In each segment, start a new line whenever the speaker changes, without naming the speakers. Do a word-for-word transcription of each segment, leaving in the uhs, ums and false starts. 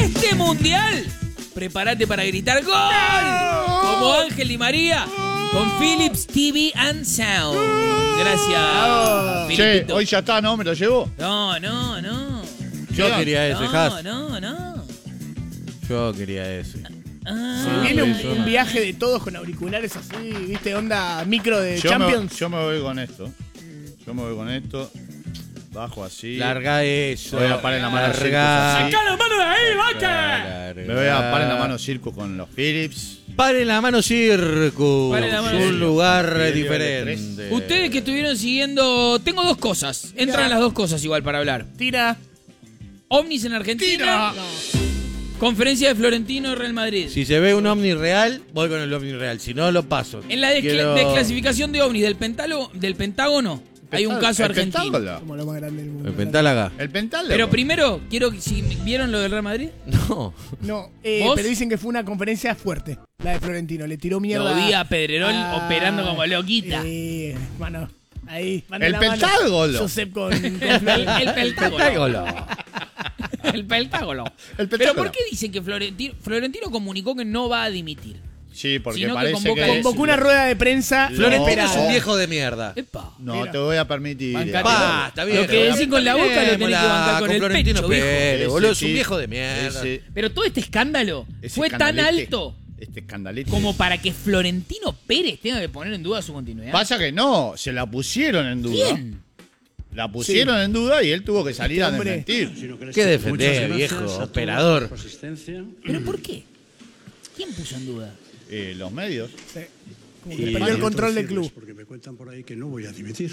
este mundial, prepárate para gritar ¡gol! Como Ángel Di María con Philips T V and Sound. Gracias,
Che, hoy ya está, ¿no? ¿Me lo llevo?
No, no, no.
Yo quería ese,
No,
Has.
no, no.
Yo quería ese.
Ah.
Se viene un,
sí,
un
sí.
viaje de todos con auriculares así, ¿viste? Onda micro de
Yo
Champions.
me, yo me voy con esto. Yo me voy con esto. Bajo así.
Larga eso.
Me voy a parar en la mano
Larga.
Circus así.
la mano de ahí, vaca!
Me voy a parar en la mano Circus con los Philips.
Pare la mano Circus.
Pare la mano
un
Circus.
lugar
Nivel de
diferente.
Ustedes que estuvieron siguiendo, tengo dos cosas. Entran las dos cosas igual para hablar.
Tira.
Ovnis en Argentina.
Tira.
Conferencia de Florentino Real Madrid.
Si se ve un ovni real, voy con el ovni real. Si no, lo paso.
En la descla-
Quiero-
desclasificación de ovnis del, pentálogo, del Pentágono hay un caso
El
argentino.
Pentágono.
Como lo más grande del mundo.
El pentálaga.
El Pentágono.
Pero primero, quiero que si vieron lo del Real Madrid.
No.
No, eh,
¿Vos?
pero dicen que fue una conferencia fuerte, la de Florentino. Le tiró mierda.
Lo vi a Pedrerol
Ah,
operando como loquita.
Eh, mano, ahí. manda
El
la mano.
Pentágono.
Josep con, con
El,
Flor-
el Pentágono. El Pentágono.
El
Pero
Pentágono.
¿por qué dicen que Florentino, Florentino comunicó que no va a dimitir?
Sí, porque
Sino que
parece
convoca-
que...
Convocó una rueda de prensa.
Florentino
inesperada.
es un viejo de mierda.
Epa.
No
Mira.
te voy a permitir.
Bancate.
Pa, está bien.
Lo que decís con la boca lo tenés que bancar con el
Florentino
pecho, viejo.
Pérez,
Ese
boludo, es un
sí.
viejo de mierda.
Ese-
Pero todo este escándalo
ese
fue tan
escandalete.
alto
Este escandalete.
como para que Florentino Pérez tenga que poner en duda su continuidad.
Pasa que no, se la pusieron en duda.
¿Quién?
La pusieron en duda y él tuvo que salir a
hombre.
desmentir.
¿Qué defender, viejo? Operador.
¿Pero por qué? ¿Quién puso en duda?
Eh, los medios.
Sí. Como que perdió el control del club.
Porque me cuentan por ahí que no voy a dimitir,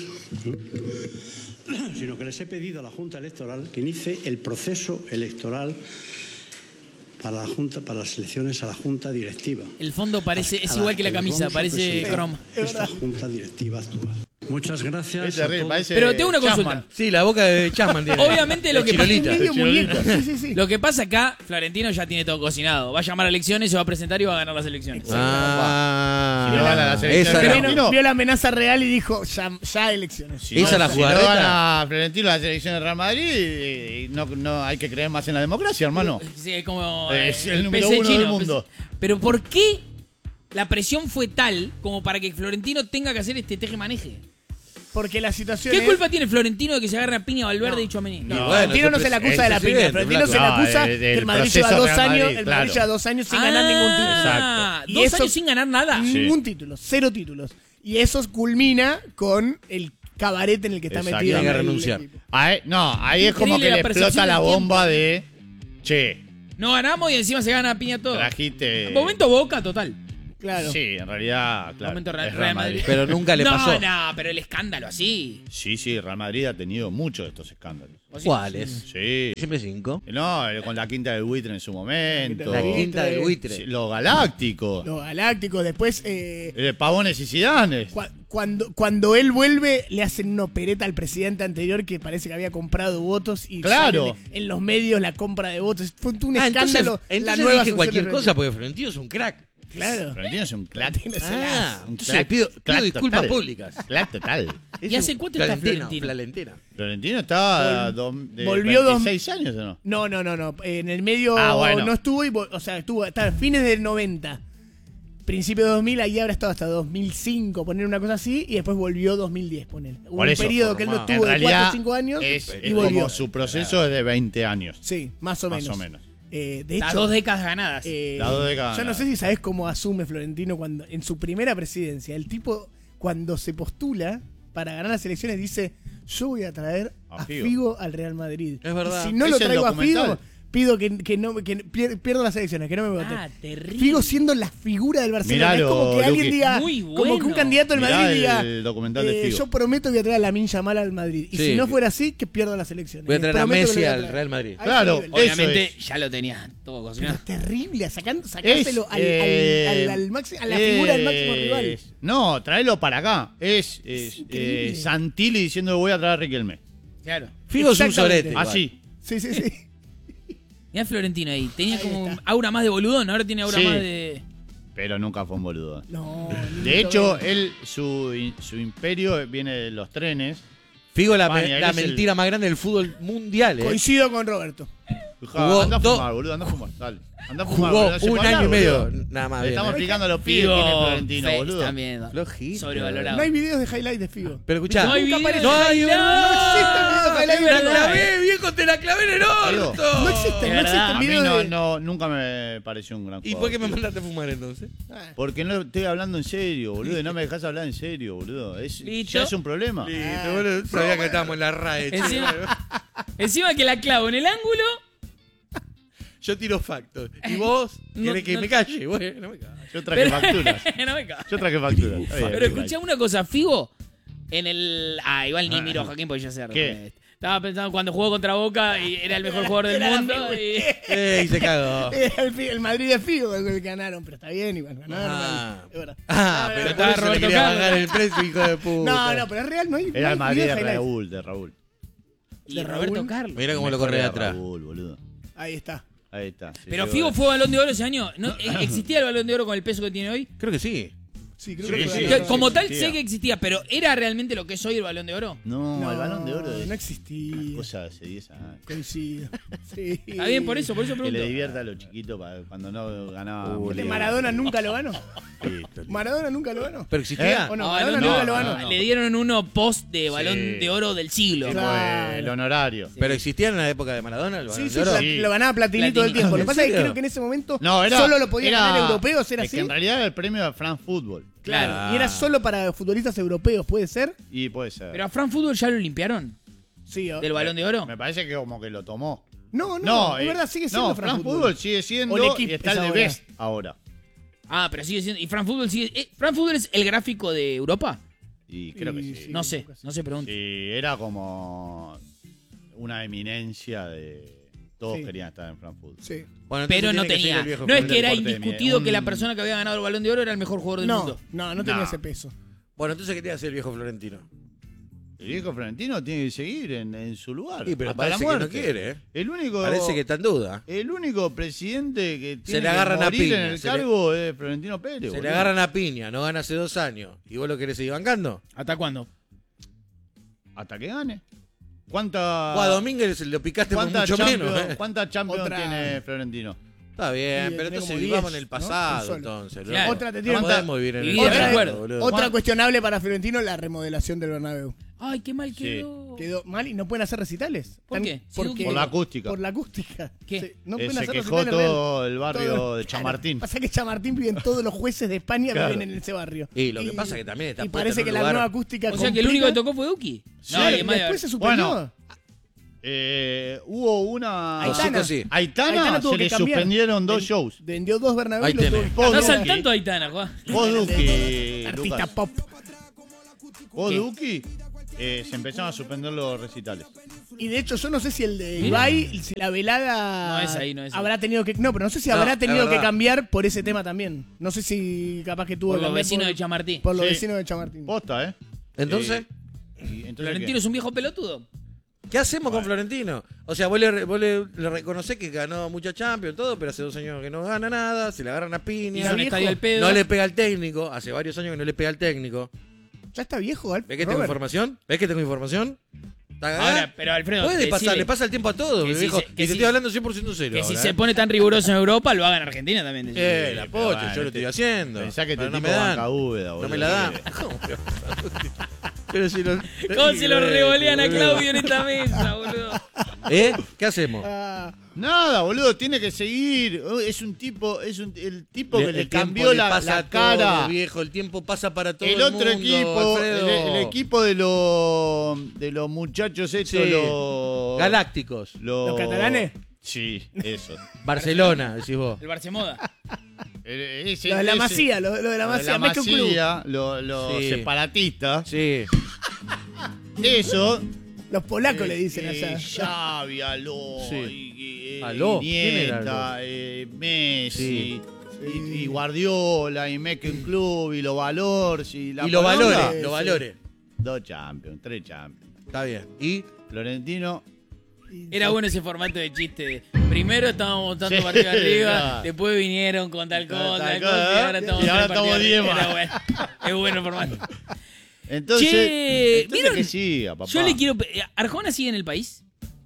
sino que les he pedido a la Junta Electoral que inicie el proceso electoral para la Junta, para las elecciones a la Junta Directiva.
El fondo parece, es
A
igual que la
que
camisa,
vamos a
parece
presentar
cromo.
Esta Junta Directiva actual. Muchas gracias.
Es
a
terrible,
todos.
parece
Pero tengo una consulta.
Chapman.
Sí, la boca de Chapman tiene.
Obviamente lo
De
que pasa-
Chirolita.
Medio
Chirolita.
muñeco. Sí, sí, sí.
Lo que pasa acá, Florentino ya tiene todo cocinado. Va a llamar a elecciones, se va a presentar y va a ganar las elecciones.
Ah,
Si no gana las elecciones,
esa
Pero
la-
vino-
Florentino.
vio la amenaza real y dijo, ya, ya elecciones.
Si
Esa
no,
la
si
jugarreta.
no gana Florentino la selección de Real Madrid, eh, no, no hay que creer más en la democracia, hermano.
Sí, es como
Es
eh,
el número
P C
uno del
chino,
mundo.
P C. Pero ¿por qué la presión fue tal como para que Florentino tenga que hacer este teje-maneje?
Porque la situación
¿Qué
es...
culpa tiene Florentino de que se agarre a piña a Valverde y Chouameni?
No,
bueno,
Florentino no
es
se le
el
acusa de la piña.
presidente,
Florentino se le
Blanco.
acusa
No,
que
del
el Madrid
proceso
lleva dos
Real
años,
Madrid,
el
claro.
Madrid lleva dos años sin ganar ningún título.
Ah,
Exacto.
Y
dos
eso-
años sin ganar nada.
Sí.
Ningún título, cero títulos. Y eso culmina con el cabaret en el que está
Exacto.
metido.
Tiene que
el
renunciar.
equipo.
Ahí- no, ahí es como
Increíble
que
la
le
percepción
explota la
del
bomba de. Che,
No ganamos y encima se gana a piña todo.
trajiste.
Momento Boca, total.
Claro.
Sí, en realidad, claro.
Momento Real,
es
Real Madrid.
Pero nunca le
no,
pasó.
No, pero el escándalo así.
Sí, sí, Real Madrid ha tenido muchos de estos escándalos.
O sea,
¿Cuáles?
Sí.
Siempre cinco.
No, eh, con la quinta del buitre en su momento.
La quinta del
Sí,
buitre.
Lo galáctico.
Los Galácticos, después... eh,
Eh, Pavones y Zidanes.
Cu- Cuando, cuando él vuelve, le hacen una opereta al presidente anterior que parece que había comprado votos y
Claro.
sale en los medios la compra de votos. Fue un
Ah, entonces,
escándalo.
entonces
la nueva
dije cualquier
Asunción
cosa porque Florentino es un crack.
de- Claro.
Florentino es un crack.
Ah,
Un
entonces le pido, pido
crack
disculpas
total.
públicas.
Crack total.
¿Y
Es
hace
un
cuánto está
Florentino,
Florentino?
Florentino.
Florentino estaba
Vol-
do- de
volvió dos-
veintiséis años, ¿o no?
No, no, no, no. En el medio
Ah, bueno.
no estuvo, y, vo- o sea, estuvo hasta fines del noventa. Principio de dos mil, ahí habrá estado hasta dos mil cinco, poner una cosa así, y después volvió dos mil diez, poner. Hubo
Por
un
eso,
periodo que él no
formado.
estuvo
En
de cuatro o
realidad,
cinco años
es,
y
es
volvió.
como su proceso es de veinte años.
Sí, más o
Más
menos.
o menos.
Eh, de
Las
hecho,
dos décadas ganadas.
Eh,
Las dos décadas.
yo no sé si sabes cómo asume Florentino cuando en su primera presidencia. El tipo, cuando se postula para ganar las elecciones, dice: yo voy a traer
A
a
Figo.
Figo, al Real Madrid.
Es verdad.
Y si no
Es
lo
el
traigo a
documental.
Figo, pido que, que no que pier- pierdo las elecciones, que no me voten.
Ah, terrible.
Figo siendo la figura del Barcelona.
Miralo,
es como que alguien
Luqui.
diga,
Muy
como que un
bueno.
candidato del
Mirá
Madrid diga,
el documental de
eh,
Figo.
yo prometo que voy a traer a Lamine Yamal al Madrid. Y
Sí.
si no fuera así, que pierdo las elecciones.
Voy a traer a
Prometo que
Messi
lo voy a
al
traer.
Real Madrid.
A ese
Claro,
nivel.
Obviamente
Eso
ya lo tenía todo
Pero
cocinado.
es terrible, sacando, sacárselo
Es,
al,
eh,
al, al, al máximo- a la figura del máximo rival.
es- No, tráelo para acá. Es, es,
increíble.
eh, Santilli diciendo voy a traer a Riquelme.
Claro.
Figo es un
Exactamente.
sorete. igual.
Así.
Sí, sí, sí.
Mirá Florentino ahí. Tenía
Ahí
como
está.
aura más de boludón, ahora tiene aura
Sí.
más de.
Pero nunca fue un boludo.
No,
De hecho, él, su, su imperio viene de los trenes.
Figo la,
España,
me-
él
la
es el-
mentira más grande del fútbol mundial. ¿eh?
coincido con Roberto.
Jugó
Anda a
do-
fumar, boludo, anda a fumar, dale. Anda a fumar,
Jugó
boludo, no se
un
puede
año y
hablar,
medio,
boludo.
nada más.
Le
bien,
estamos
¿eh?
explicando los pibes
Figo,
quién es Florentino,
Fez
boludo.
también.
Flojito.
Sobrevalorado.
No hay videos de highlight de Figo.
Pero escuchá.
No hay
Nunca
videos
aparece.
de
No hay,
highlight.
no existen videos de highlight.
Es
¡La
verdad.
clavé, viejo! ¡Te la clavé en el orto!
No existen,
Es
no
verdad.
A
existen
mí
videos
no,
de...
no, nunca me pareció un gran
¿Y
jugador.
por qué me
Figo.
mandaste a fumar entonces?
Ah,
Porque no estoy hablando en serio, boludo, y no me dejas hablar en serio, boludo. Es,
Listo.
ya es un problema.
Listo, boludo. Sabía que estábamos en la R A E.
Encima-
chico.
Encima que la clavo en el ángulo.
Yo tiro factos. Y vos
No,
querés que
no-
me calle. Bueno, no me calle.
Yo traje
Pero-
facturas.
no me cago.
Yo traje facturas. Está bien,
Pero
está
escuchá
bien.
una cosa, Figo, en el... Ah, igual ni miro a Joaquín porque ya se
¿Qué?
Estaba pensando cuando jugó contra Boca y era el mejor jugador del
Era la
mundo.
figura.
Y...
¡Ey, se cagó!
El, Fi- el Madrid de Figo el que ganaron, pero está bien, igual ganaron.
Ah.
Es verdad.
Ah,
No,
pero
no,
estaba
por eso le
Roberto
quería
Carlos.
bajar el precio, hijo de puta.
No, no, pero es real, no hay.
Era
no hay
el Madrid
videos
de
de highlights.
Raúl, de Raúl.
y
de
Roberto
Raúl.
Carlos.
Mira cómo lo
Mejor
corre de
era
atrás.
Raúl, boludo.
Ahí está.
Ahí está. se
Pero
llevó
Figo
eso.
fue Balón de Oro ese año. ¿No? ¿Existía el Balón de Oro con el peso que tiene hoy?
Creo que sí.
Sí, creo
Sí,
que
sí,
fue
sí.
Que-
ganador.
como tal
existía.
sé que existía, pero ¿era realmente lo que es hoy el Balón de Oro?
No,
No,
el balón de oro es
no existía.
cosa de hace diez años.
Coincido. Sí.
Está bien, por eso, por eso
Que
pregunto.
le divierta a los chiquitos para cuando no ganaba.
Uh,
¿De
mundial.
Maradona nunca lo ganó?
Listo.
Maradona nunca lo ganó.
¿Pero existía?
¿Eh?
¿O no?
Ah,
Maradona
no,
nunca
no,
lo
no,
ganó.
Le dieron uno post de Balón
Sí.
de Oro del siglo.
Sí,
Claro.
fue el honorario.
¿Pero existía en la época de Maradona el
Sí,
Balón
sí,
de Oro?
pla-
Sí.
lo ganaba Platini todo el
Platini.
tiempo. Lo que
¿En
pasa es que
serio?
creo que en ese momento
No, era.
solo lo podían
era-
ganar europeos, ¿era
es que
así?
en realidad era el premio de France Football.
Claro.
Y era solo para futbolistas europeos, ¿puede ser?
Y puede ser.
Pero a Fran Fútbol ya lo limpiaron
Sí. o-
del Balón de Oro.
Me parece que como que lo tomó.
No, no,
No,
es
eh,
verdad, sigue siendo
no,
Fran
France
Fútbol.
Football sigue siendo
O el equipo
y está
es
el de
ahora.
Best ahora.
Ah, pero sigue siendo. ¿Y Fran Fútbol sigue? eh, ¿Fran Fútbol es el gráfico de Europa?
Y creo que
Y
sí.
sí.
No sé, no se pregunta.
Sí, era como una eminencia de... Todos
Sí.
querían estar en Frankfurt.
Sí.
Bueno, entonces
Pero no
tiene que ser
tenía.
el viejo
No es
Florentino.
que era
deporte de
indiscutido
mierda.
que la
Un-
persona que había ganado el Balón de Oro era el mejor jugador del
No,
mundo.
no, no tenía
No.
ese peso.
Bueno, entonces, ¿qué te hace el viejo Florentino?
El viejo Florentino tiene que seguir en, en su lugar.
Sí, pero
hasta la
parece que no
muerte.
quiere, ¿eh?
El único...
Parece que está en duda.
El único presidente que tiene
le agarran
que
a
morir
piña,
en el
se le-
cargo es Florentino Pérez.
Se
boludo.
le agarran a piña, no gana hace dos años. ¿Y vos lo querés seguir bancando?
¿Hasta cuándo?
Hasta que gane. ¿Cuánta...
Guau, Domínguez lo picaste por
¿Cuántas
mucho
Champions,
menos. ¿eh?
¿cuántas Champions
Otra-
tiene Florentino?
Está bien,
Sí,
pero
tiene
entonces
como
vivamos en
diez,
el
¿no?
pasado,
Un solo.
entonces.
Claro.
Otra te
No
tiene-
podemos vivir en el
Vivir de
pasado,
recuerdo.
boludo.
Otra cuestionable para Florentino, la remodelación del Bernabéu.
Ay, qué mal
Sí.
quedó.
Quedó mal y no pueden hacer recitales.
¿Por
Están-
qué? Sí,
Porque,
Por la acústica.
Por la acústica.
¿Qué?
Sí, no
Eh,
pueden
se
hacer
quejó
recitales real.
todo el barrio
Todo-
de Chamartín.
Pasa que Chamartín viven todos los jueces de España
Claro.
viven en ese barrio.
Y lo que pasa que también está
Y
puesto
parece
en
que
un
la
lugar-
nueva acústica
O sea que el único que tocó fue Duki.
Sí.
No, y además-
después se suspendió.
Bueno, Eh, hubo una...
Los
Aitana.
chicos sí.
Aitana,
Aitana tuvo
se
que
le
cambiar.
suspendieron dos
Ven-
shows.
Vendió dos Bernabéu
Ahí
y lo tuvo
tenés.
que-
Vos,
Estás al
Duki.
tanto, Aitana, Juan.
Vos, Duki,
Artista
Lucas.
pop.
Vos,
¿Qué?
Duki, eh, se empezaron a suspender los recitales.
Y de hecho, yo no sé si el de
Mira.
Ibai, si la velada.
No es ahí, no es ahí.
habrá tenido que. No, pero no sé si
No,
habrá
es
tenido que
verdad.
cambiar por ese tema también. No sé si capaz que tuvo
Por
que
los
cambiar
vecinos
por-
de Chamartín.
Por los
Sí.
vecinos de Chamartín.
Posta, ¿eh?
Entonces,
Eh, y entonces,
Florentino
¿qué?
es un viejo pelotudo.
¿qué hacemos con Florentino? O sea, vos le, vos le, le reconocés que ganó mucha Champions, todo, pero hace dos años que no gana nada, se le agarran a piña,
Hizo un
viejo.
estadio al pedo.
no le pega al técnico, hace varios años que no le pega al técnico.
Ya está viejo, Al-
¿Ves que tengo
Robert.
información? ¿Ves que tengo información? ¿Está cagada?
Ahora, pero Alfredo,
Puede pasar,
decile
le pasa el tiempo a todo,
que si
viejo.
se- que
y te
si-
estoy hablando cien por ciento serio.
que si
ahora,
se
¿eh?
pone tan riguroso en Europa, lo haga en Argentina también.
Eh,
Sí,
la
pero
pocha,
bueno,
yo lo
te-
estoy haciendo.
Pensá que te
Pero no
tipo
me dan.
banca Úbeda,
No
boludo.
me la dan.
¿Qué querés?
Pero si lo...
¿Cómo se lo revolean a
boludo.
Claudio en esta mesa, boludo?
¿Eh? ¿Qué hacemos?
Ah,
Nada, boludo, tiene que seguir. Es un tipo, es un, el tipo que
El
le
tiempo
cambió
le
la,
pasa
la
a todo,
cara.
viejo, el tiempo pasa para todo
El
el,
otro
mundo,
equipo, el,
Alfredo.
el equipo de los de los muchachos estos,
Sí.
los
Galácticos.
¿Los catalanes?
Sí, eso.
Barcelona, decís vos.
El Barcemoda.
Eh, ese-
Lo de la
ese-
Masía, lo, lo de la
lo de
Masía.
la
más que un club.
Masía, lo- los
Sí.
separatistas.
Sí.
Eso.
Los polacos le dicen
eh,
allá.
Xavi, Aló,
Sí.
y- y-
Aló, ¿quién era
Iniesta,
Aló?
eh, Messi,
Sí.
y, y Guardiola, y Mecken Club, y los Valores, y la
y lo
Poronga.
valore,
Sí,
lo
sí.
valore.
Dos Champions, tres Champions.
Está bien. Y
Florentino,
Era bueno ese formato de chiste. de, Primero estábamos tanto
Sí,
partido arriba,
claro.
después vinieron con tal cosa,
Tal
tal
cosa,
cosa, y ahora
y
estamos,
ahora
tres partidos
estamos diez
arriba.
más.
Era bueno. Es bueno el formato.
entonces,
Che,
entonces
¿vieron?
que siga, papá.
Yo le quiero... pe- ¿Arjona sigue en el país?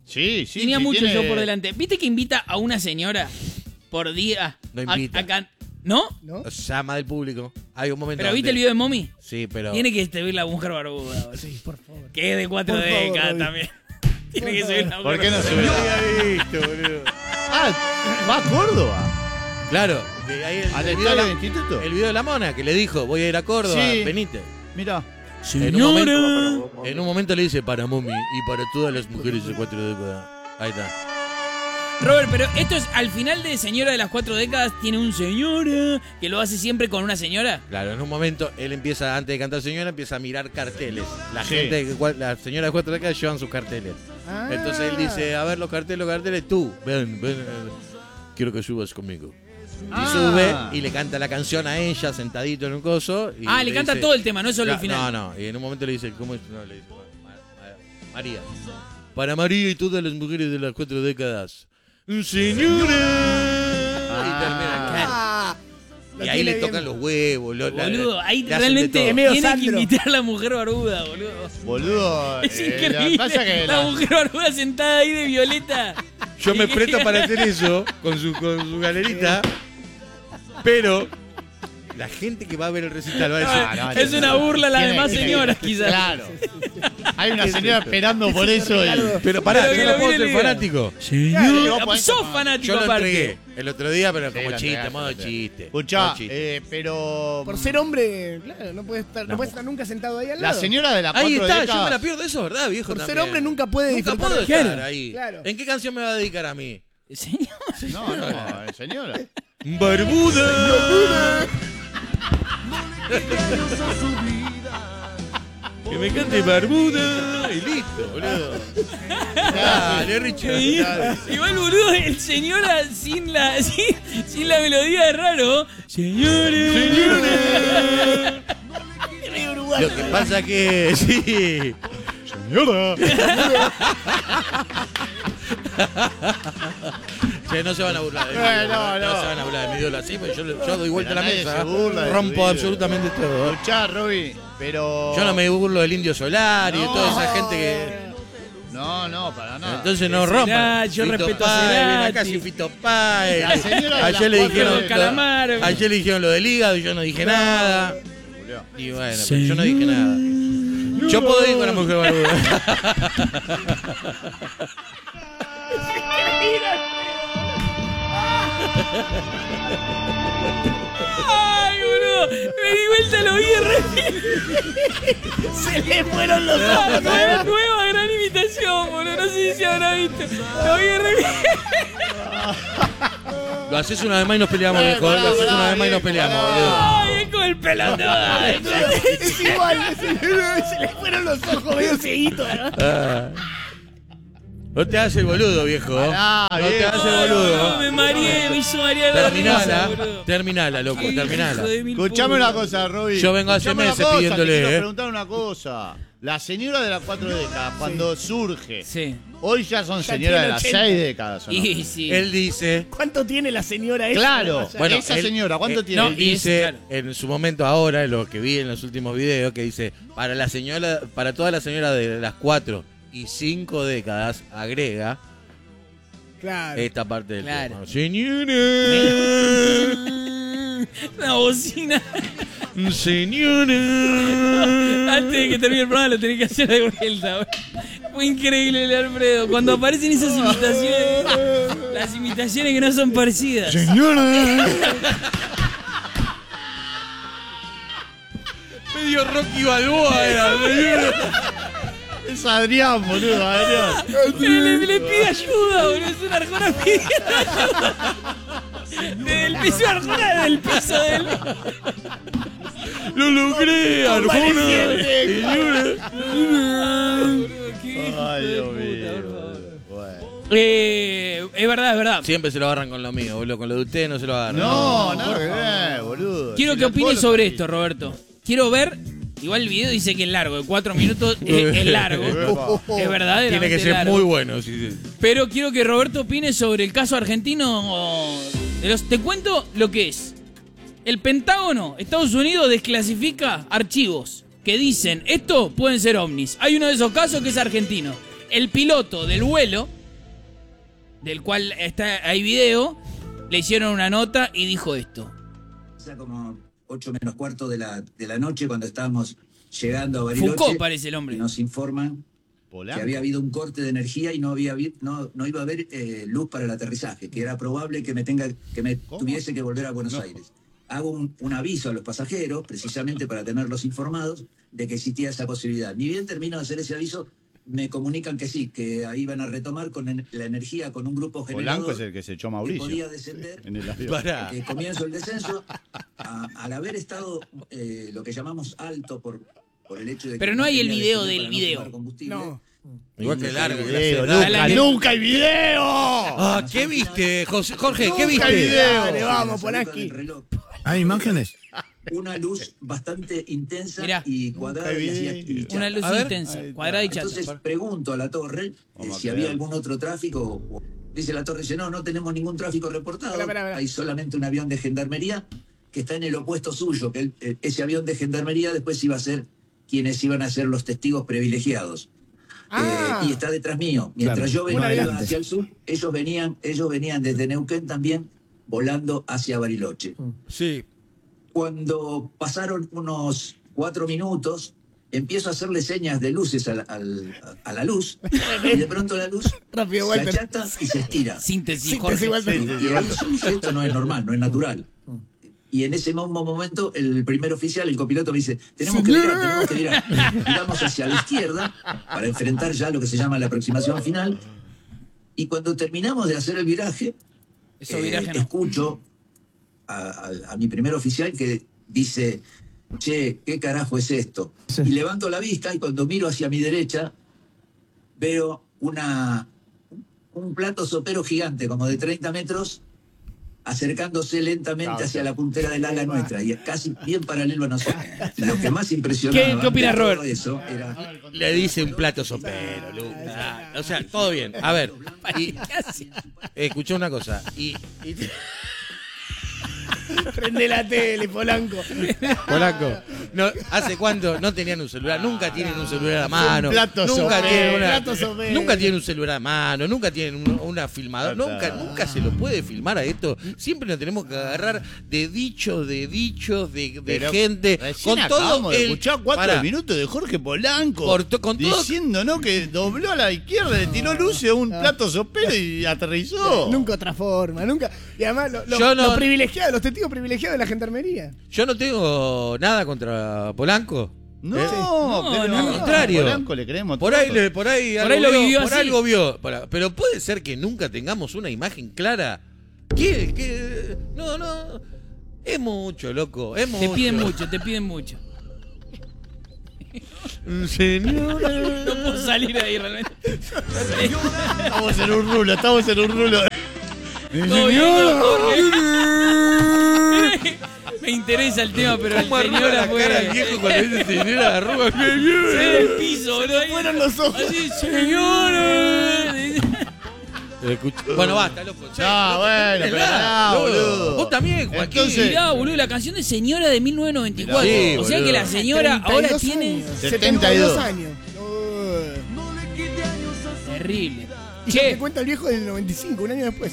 Sí, sí.
Tenía
sí,
mucho
tiene-
yo por delante. ¿Viste que invita a una señora por día?
No
a-
invita.
a can- ¿No?
¿No?
Llama del público. Hay un momento
¿Pero viste
donde-
el video de Mommy?
Sí, pero...
Tiene que subir la mujer barbuda, boludo.
Sí, por favor.
Que es de cuatro
Por favor,
décadas
Robbie.
también. Tiene
Por
que subir la
favor.
mujer
¿Por qué no
barbuda.
sube?
No había visto, boludo.
Ah, va a Córdoba.
Claro, que ahí el,
¿Al
el video
estadio
de
del
la,
instituto?
el video de la mona que le dijo, voy a ir a Córdoba,
Sí.
venite.
Mira.
En un, momento,
Señora.
en un momento le dice para Mommy y para todas las mujeres de cuatro décadas. Ahí está.
Robert, pero esto es al final de Señora de las Cuatro Décadas. Tiene un señora que lo hace siempre con una señora.
Claro, en un momento él empieza, antes de cantar señora, empieza a mirar carteles. La
Sí.
gente, que cua- las señoras de cuatro décadas llevan sus carteles.
Ah.
Entonces él dice, a ver los carteles, los carteles, tú, ven, ven, ven, quiero que subas conmigo. Y
Ah.
sube y le canta la canción a ella sentadito en un coso. Y
Ah, le canta
dice-
todo el tema, no solo el
Cla-
final.
No, no, y en un momento le dice, ¿cómo es? No, le dice, Ma- Ma- María. Para María y todas las mujeres de las cuatro décadas. Señora. y termina.
Claro.
Ah, lo
Y ahí le
tiene
tocan
bien.
los huevos. lo- la-
Boludo, ahí
le hacen de
realmente
todo.
Es medio
tiene que
Sandro.
invitar a la mujer barbuda, boludo.
Boludo.
Es
eh, lo que
increíble.
pasa que
la,
la-
mujer barbuda sentada ahí de violeta.
Yo me
Y que-
presto para hacer eso con su, con su galerita, pero la gente que va a ver el recital va a decir,
Ah, no,
es
no,
una
no.
burla a las
Tiene-
demás
tiene-
señoras, quizás.
Claro. Hay una señora esperando por eso. Y...
pero pará,
Pero
yo
que
no
lo
puedo
mire
ser
el video.
fanático.
Señor,
Claro,
sos fanático
Yo lo
aparte.
entregué el otro día, pero
Sí,
como
lo
chiste,
entregaste,
modo
lo entregaste.
chiste.
Escuchá,
modo chiste.
eh, pero.
Por ser hombre, claro, no puede estar, no puede estar nunca sentado ahí al
La
lado.
señora de la cuatro
Ahí está,
décadas.
yo me la pierdo, eso es verdad, viejo.
Por ser
también.
hombre nunca puede
Nunca
disfrutar.
puedo estar
Claro.
ahí.
Claro.
¿En qué canción me va a dedicar a mí?
Señor.
No, no, eh, señora.
Barbuda. Que me cante Barbuda. Y listo, boludo. Dale, Richard.
Igual, boludo, el señora sin la, sin, sin la melodía es raro. Señores.
Lo que pasa que, sí. Señora. Che, no se van a burlar de mí.
Eh, no, no.
se van a burlar de mi ídolo así, porque yo, le- yo doy vuelta a
Pero
la
nadie
mesa.
se burla de tu
Rompo
ídolo.
absolutamente todo.
Escuchá, Roby, pero.
Yo no me burlo del Indio Solar y de
No.
toda esa gente que.
No, no, para nada.
Entonces no
Cerati,
rompan.
yo
Fito
respeto a
Páez,
Cerati.
ven acá, si Fito Páez.
La señora de
Ayer
las
le
cuatro
dijeron
de
lo-
Calamar.
Ayer le dijeron lo del hígado y yo no dije nada.
Julio.
Y bueno, pero yo no dije nada. Yo puedo ir con la mujer barbuda.
Ay, boludo. Me di vuelta, lo vi de re.
Se le fueron los ojos.
Ah, nueva, nueva gran imitación, boludo. No sé si se habrá visto. Lo vi de re.
Lo haces una vez más y nos peleamos,
Eh,
viejo.
pará,
Lo haces
pará,
una vez más y nos
viejo,
peleamos,
pará.
boludo.
Ay, es con el pelón.
Es igual, es- se le fueron los ojos medio cieguitos, ¿no?
Ah. No te hagas el boludo, viejo.
Pará,
No te
viejo.
hagas el
No,
boludo.
me mareé, me hizo marear la risa,
Terminala,
boludo.
terminala, loco,
Hijo
terminala.
de mil
Escuchame
putas.
una cosa, Roby.
Yo vengo hace
Escuchame una
meses
cosa,
pidiéndole,
Te quiero
eh.
preguntar una cosa. La señora de las cuatro décadas, cuando surge,
Sí.
hoy ya son
Ya
señoras de
tiene
las
ochenta.
seis décadas, ¿o no?
Y sí.
Él dice.
¿Cuánto tiene la señora esa?
Claro.
Allá?
Bueno,
Esa
él-
señora, ¿cuánto
eh,
tiene?
No,
Él dice,
dice
claro.
en su momento ahora, lo que vi en los últimos videos, que dice, para la señora, para todas las señoras de las cuatro y cinco décadas, agrega
Claro.
esta parte del
Claro.
tema. Señora,
Una bocina.
señora.
Antes de que termine el programa lo tenés que hacer de vuelta. boludo. Fue increíble el Alfredo. Cuando aparecen esas imitaciones, las imitaciones que no son parecidas.
Medio Rocky Balboa era, señora.
Es Adrián, boludo, Adrián.
Pero le, le pide ayuda, boludo. Es una arjona pidiendo ayuda. Desde el piso de Arjona, del piso del.
Lo logré, Arjona.
Convaleciente.
Señora.
Ay, Dios mío. Bueno.
Eh, es verdad, es verdad.
Siempre se lo agarran con lo mío, boludo. Con lo de usted no se lo agarran.
No, nada que ver, boludo.
Quiero
Si
que
la-
opines
vos lo
sobre
trajiste.
esto, Roberto. Quiero ver. Igual el video dice que es largo, de cuatro minutos es, es largo.
Epa.
Es verdaderamente
Tiene que ser
largo.
muy bueno. sí, sí.
Pero quiero que Roberto opine sobre el caso argentino. De los, te cuento lo que es. El Pentágono, Estados Unidos, desclasifica archivos que dicen, esto pueden ser ovnis. Hay uno de esos casos que es argentino. El piloto del vuelo del cual está hay video, le hicieron una nota y dijo esto.
Como ocho menos cuarto de la, de la noche cuando estábamos llegando a Bariloche.
Foucault parece el hombre.
Nos informan
Polanco.
que había habido un corte de energía y no había habi- no, no iba a haber eh, luz para el aterrizaje, que era probable que me tenga que me
¿Cómo?
tuviese que volver a Buenos
No.
Aires. Hago un, un aviso a los pasajeros, precisamente para tenerlos informados de que existía esa posibilidad. Ni bien termino de hacer ese aviso, me comunican que sí, que ahí van a retomar con en- la energía con un grupo generador.
Polanco es el que se echó
que
Mauricio.
podía descender.
En el avión.
Pará.
Eh, comienzo el descenso, a- al haber estado eh, lo que llamamos alto por, por el hecho de que...
Pero no hay el
quería
video
descender
del
para no
video.
quemar combustible.
No.
Igual que largo. que la
Video,
hace-
nunca,
Dale.
nunca hay video.
Ah, ¿qué viste, José- Jorge? ¿Qué
Nunca
viste?
hay video.
Dale, vamos,
La salida
Polanqui.
del reloj,
¿Hay imágenes?
una luz bastante intensa
Mirá.
y cuadrada
Nunca
y,
hay
hacía-
video.
y chata.
Una luz
A ver.
intensa,
Ahí está.
cuadrada y chata.
Entonces pregunto a la torre eh,
Vamos a
si había
creer.
algún otro tráfico. o- Dice la torre, dice, no, no tenemos ningún tráfico reportado.
Pará, pará, pará.
Hay solamente un avión de gendarmería que está en el opuesto suyo, que el- el- ese avión de gendarmería después iba a ser quienes iban a ser los testigos privilegiados.
Ah.
Eh, y está detrás mío. Mientras
Claro.
yo venía
Un adelante.
hacia el sur, ellos venían, ellos venían desde Neuquén también volando hacia Bariloche.
Sí.
Cuando pasaron unos cuatro minutos, empiezo a hacerle señas de luces a la, al- a la luz, y de pronto la luz
Rápido,
se
Walter.
achata y se estira.
Síntesis,
Sí,
Jorge.
igual, pero-
Y ahí surge, esto no es normal, no es natural. Y en ese mismo momento, el primer oficial, el copiloto, me dice, tenemos que virar, tenemos que virar. Giramos hacia la izquierda para enfrentar ya lo que se llama la aproximación final. Y cuando terminamos de hacer el viraje,
Eso
eh,
viraje no.
escucho a, a- a mi primer oficial que dice, che, ¿qué carajo es esto? Y levanto la vista y cuando miro hacia mi derecha, veo una, un plato sopero gigante, como de treinta metros, acercándose lentamente hacia la puntera del ala nuestra y casi bien paralelo a nosotros. Lo que más impresionaba
¿Qué- qué opinas,
de todo
Robert?
eso era
Le dice un plato sopero, Lucas. Ah, o sea, todo bien. A ver, y, escuché una cosa. Y, y-
Prende la tele, Polanco.
Polanco, no, ¿hace cuánto no tenían un celular? Nunca tienen un celular a mano.
Un plato
nunca
sopero,
tienen una,
plato sopero.
nunca tienen un celular a mano, nunca tienen un- una filmadora,
Ya
nunca,
está.
nunca se lo puede filmar a esto. Siempre nos tenemos que agarrar de dichos, de dichos, de, de
Pero
gente,
recién
con todo
acabamos de
el
escuchar cuatro
Pará.
minutos de Jorge Polanco
Por to- con todo-
diciéndonos que dobló a la izquierda, le tiró luces a un plato sopero y aterrizó.
Nunca otra forma, nunca. Y además, lo- lo-
Yo no-
los privilegiados, los testigos privilegiados de la gendarmería.
Yo no tengo nada contra Polanco.
No,
¿Eh?
pero
no,
al contrario.
A Polanco le creemos
Por
todo.
ahí, le- por ahí,
Por
algo
ahí lo
vio,
vivió
por
así.
algo vio. Para- pero puede ser que nunca tengamos una imagen clara. ¿Qué? ¿Qué? No, no. Es mucho, loco. Es mucho.
Te piden mucho, te piden mucho.
Señora.
No puedo salir de ahí realmente.
Estamos en un rulo, estamos en un rulo.
Todo bien, Jorge. Me interesa el tema, pero el
¿Cómo arruga
señora
la cara al
fue.
viejo cuando dice señora? Arruga.
Se ve el piso, boludo. ahí.
Fueron los ojos.
Así, señora.
Escucha- Bueno, basta, loco. che,
No,
loco,
bueno,
tenés
pero
la-
no,
loco.
boludo.
Vos también, Joaquín.
Entonces-
Mirá, boludo, la canción de Señora de mil novecientos noventa y cuatro.
Sí,
o sea que
boludo.
la señora ahora
treinta y dos
tiene.
años.
setenta y dos
años. Uy.
Terrible.
Y ya te
Che,
cuenta el viejo del noventa y cinco, un año después.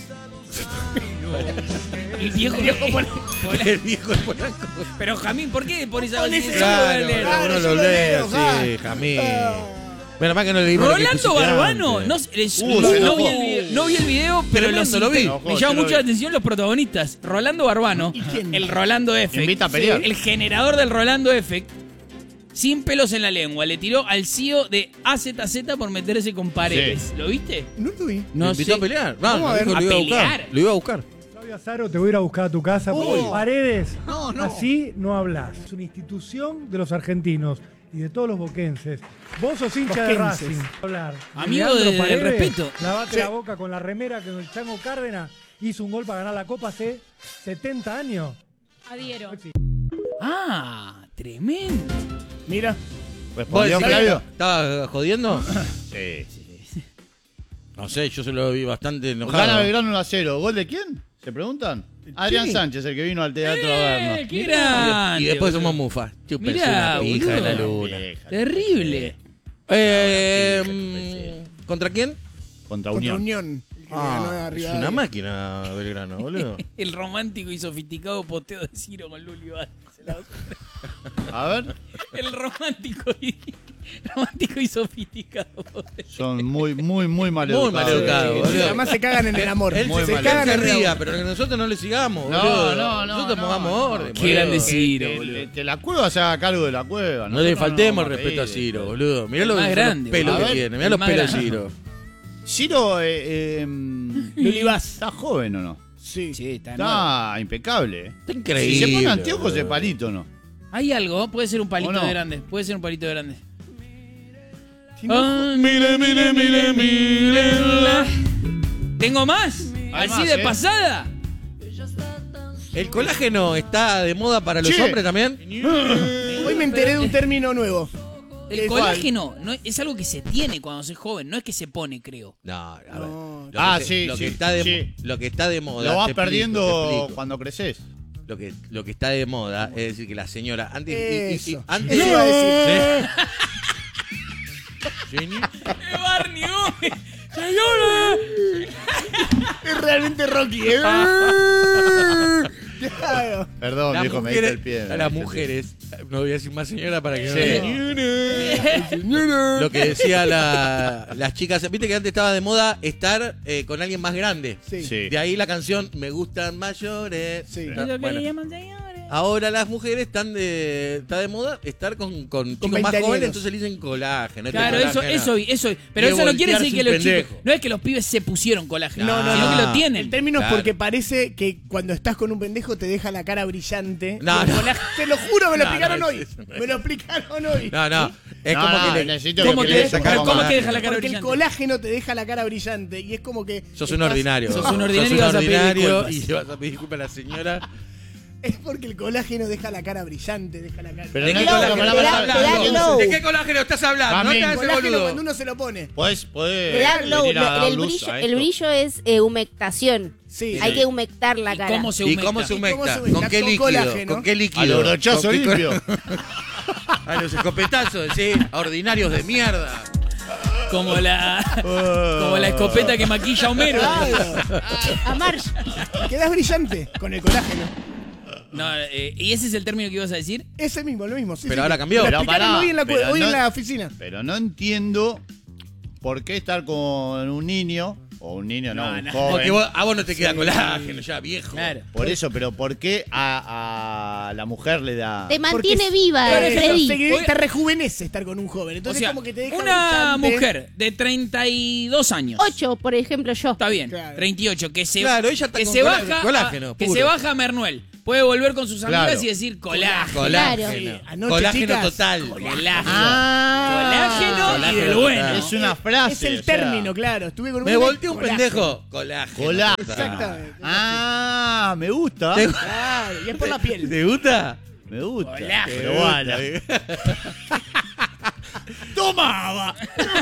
el viejo.
El viejo de Polanco.
Pero Jamín, ¿por qué por esa
Con ese
Claro,
Claro,
uno
yo
lo
lo
lee
leo,
así,
ah.
Jamín.
Ah.
Menos mal que no le dimos lo que
Rolando
pusiste
Barbano,
antes.
no, sé, es-
Uh,
no-
se
no,
enojó.
vi el video, no vi el video, pero
Tremendo,
los
lo vi.
inter-
Enojó,
me
yo
llama
lo
mucho
vi.
la atención los protagonistas. Rolando Barbano,
¿Y quién?
el Rolando Effect,
Invita a pelear.
el generador del Rolando Effect, sin pelos en la lengua, le tiró al C E O de A Z Z por meterse con Paredes. ¿Lo viste?
No lo vi.
¿Lo
No
invitó
sé.
a pelear? No,
Vamos
no,
a ver,
dijo
a
que lo iba a buscar.
pelear.
Lo iba a buscar.
Flavio Azaro, te voy a ir a buscar a tu casa. porque
Uy.
Paredes,
No, no.
así no hablas. Es una institución de los argentinos y de todos los boquenses. Vos sos hincha de
Boquenses.
Racing. Hablar.
Amigo
Leandro
de- del
Paredes,
respeto.
Lavate
Sí.
la boca con la remera que el Chango Cárdenas hizo un gol para ganar la Copa hace setenta años.
Adhiero.
Ah, tremendo.
Mira.
¿Vos
¿Respondió
decís que
Flavio?
¿Estaba jodiendo?
Sí.
No sé, yo se lo vi bastante
Gana
enojado.
Belgrano uno a cero. ¿Gol de quién? ¿Se preguntan? Adrián Sánchez, el que vino al teatro a
Eh,
vernos.
qué grande.
Y después
boludo.
somos mufas. Chúpense
Mirá,
una pija en la
boludo.
luna.
Vieja.
Terrible.
Eh, mm, ¿Contra quién?
Contra
Contra
Unión.
Unión. que le ganó
Ah,
a
es
Rivadavia.
una máquina Belgrano, boludo.
El romántico y sofisticado posteo de Ciro con Luli Vázquez.
A ver,
El romántico y, romántico y sofisticado.
son muy, muy, muy mal
Muy mal educado,
Sí,
boludo.
Además se cagan en el amor.
Él
Muy
se,
mal.
cagan
se
en el
ría,
amor.
pero que nosotros no le sigamos,
No,
boludo.
no, no,
Nosotros
no,
pongamos
no.
orden.
Qué
boludo.
grande
Que-
Ciro,
que,
boludo.
que la cueva se haga cargo de la cueva.
No le
Nosotros
faltemos
vamos
el respeto a
reír,
Ciro,
esto.
boludo. Mirá
El
los,
más
los
grande,
pelos
boludo.
que
A ver,
tiene. Mirá
el
los
más
pelos de
grande.
Ciro.
Ciro, eh, eh, mm,
Luli Vaz.
¿está joven o no?
Sí.
Sí, está de moda.
Está impecable. eh.
Está increíble.
Si se pone anteojos de
boludo.
palito, ¿no?
Hay algo, puede ser un palito
¿O no?
de grande. Puede ser un palito de grande.
Si no,
Ay, mire, mire, mire, mire. ¿Tengo más?
Hay
¿Así
más,
de
¿eh?
pasada?
¿El colágeno está de moda para los
Che.
hombres también?
Hoy me enteré de un término nuevo.
El
¿Cuál?
colágeno no, es algo que se tiene cuando se es joven, no es que se pone, creo.
No, a ver.
No.
Lo
Ah,
que,
sí,
lo que
sí,
está de,
sí.
Lo que está de moda.
Lo vas
te explico,
perdiendo
te explico.
cuando creces.
Lo que, lo que está de moda es decir que la señora antes, y- y- y-
Eso.
antes
Eso iba a decir.
Sí. Jenny,
Barney Gómez! ¡Señora!
Es realmente Rocky. ¿eh? Claro.
Perdón,
las
viejo, me diste el
mujeres,
pie.
a las mujeres, no voy a decir más señora para que
Sí.
no. Lo que decía la, las chicas, viste que antes estaba de moda estar eh, con alguien más grande.
Sí.
Sí.
De ahí la canción Me gustan mayores.
Sí.
Ah,
Es lo que
bueno.
le llaman señores.
Ahora las mujeres están de está de moda estar con, con chicos más
veinteañeros.
jóvenes, entonces le dicen colágeno. este
Claro, eso,
colágeno.
eso, eso. Pero
Y
eso no quiere
voltearse
decir que
un
los chicos.
pendejo.
No es que los pibes se pusieron colágeno,
No, no,
sino
no.
que lo
El
tienen.
término es
Claro.
porque parece que cuando estás con un pendejo te deja la cara brillante.
No,
Y el
no.
colágeno- Te lo juro, me lo
No,
explicaron
no,
hoy.
eso no es.
Me lo explicaron hoy.
No, no. Es
No,
como
no,
que le,
necesito
¿Cómo
que
te
le
deja-
sacar
¿Cómo te
colágeno.
deja la cara
Porque el
brillante?
colágeno te deja la cara brillante y es como que.
sos un
estás-
ordinario.
Sos un ordinario y vas a pedir
ordinario
disculpas.
y le vas a pedir disculpas a la señora.
Es porque el colágeno deja la cara brillante, deja la cara.
Pero
¿De
no
qué
es
colágeno
para-
estás
para-
te da- te da
hablando?
glow.
¿De qué colágeno estás hablando? No
También.
te hagas el
Colágeno cuando
boludo.
uno se lo pone.
Podés, podés
Te da glow.
venir a dar
El
luz
brillo,
a
el
esto.
brillo es eh, humectación.
Sí.
Hay que humectar la
¿Y
cara.
cómo se
¿Y
humecta?
cómo se
¿Y cómo
humecta?
se humecta?
¿Con qué
Con
líquido?
colágeno.
¿Con qué líquido?
A lo brochazo
¿Con qué co-
limpio.
A los escopetazos, sí. A ordinarios de mierda.
Como la, como la escopeta que maquilla a Homero.
Claro.
A Marge.
Quedás brillante con el colágeno.
No, eh, ¿y ese es el término que ibas a decir?
Ese mismo, lo mismo. Sí,
Pero
sí.
ahora cambió.
Me
Pero
lo explicaron
pará,
hoy en la,
pero
hoy
no-
en la oficina.
Pero no entiendo por qué estar con un niño, o un niño, no,
No,
un
no.
joven.
Porque vos- a vos no te queda
Sí.
colágeno ya, viejo.
Claro.
Por eso, pero ¿por qué a, a la mujer le da?
Te mantiene
Porque-
viva,
Por ejemplo,
Freddy.
se- te rejuvenece estar con un joven.
O
Entonces,
sea,
como que te deja
una
brillante.
mujer de treinta y dos años.
Ocho, por ejemplo, yo.
Está bien,
Claro.
treinta y ocho, que se,
Claro, ella está
que
con
se
colá-
baja,
colágeno,
a, que
puro.
se baja a Mernuel. Puede volver con sus amigas
Claro.
y decir colágeno.
Colágeno.
Sí, anoche,
Colágeno
chicas.
total.
Colágeno.
Ah,
Colágeno y
colágeno
del bueno.
total.
Es una frase.
Es el
o sea,
término, claro. Estuve con un
Me volteé un
colágeno.
pendejo. Colágeno.
Colágeno.
Exactamente.
Ah, me gusta.
¿Te,
Claro, y es por la piel.
¿Te gusta?
Me gusta.
Colágeno.
Pero bueno.
¡Tomaba!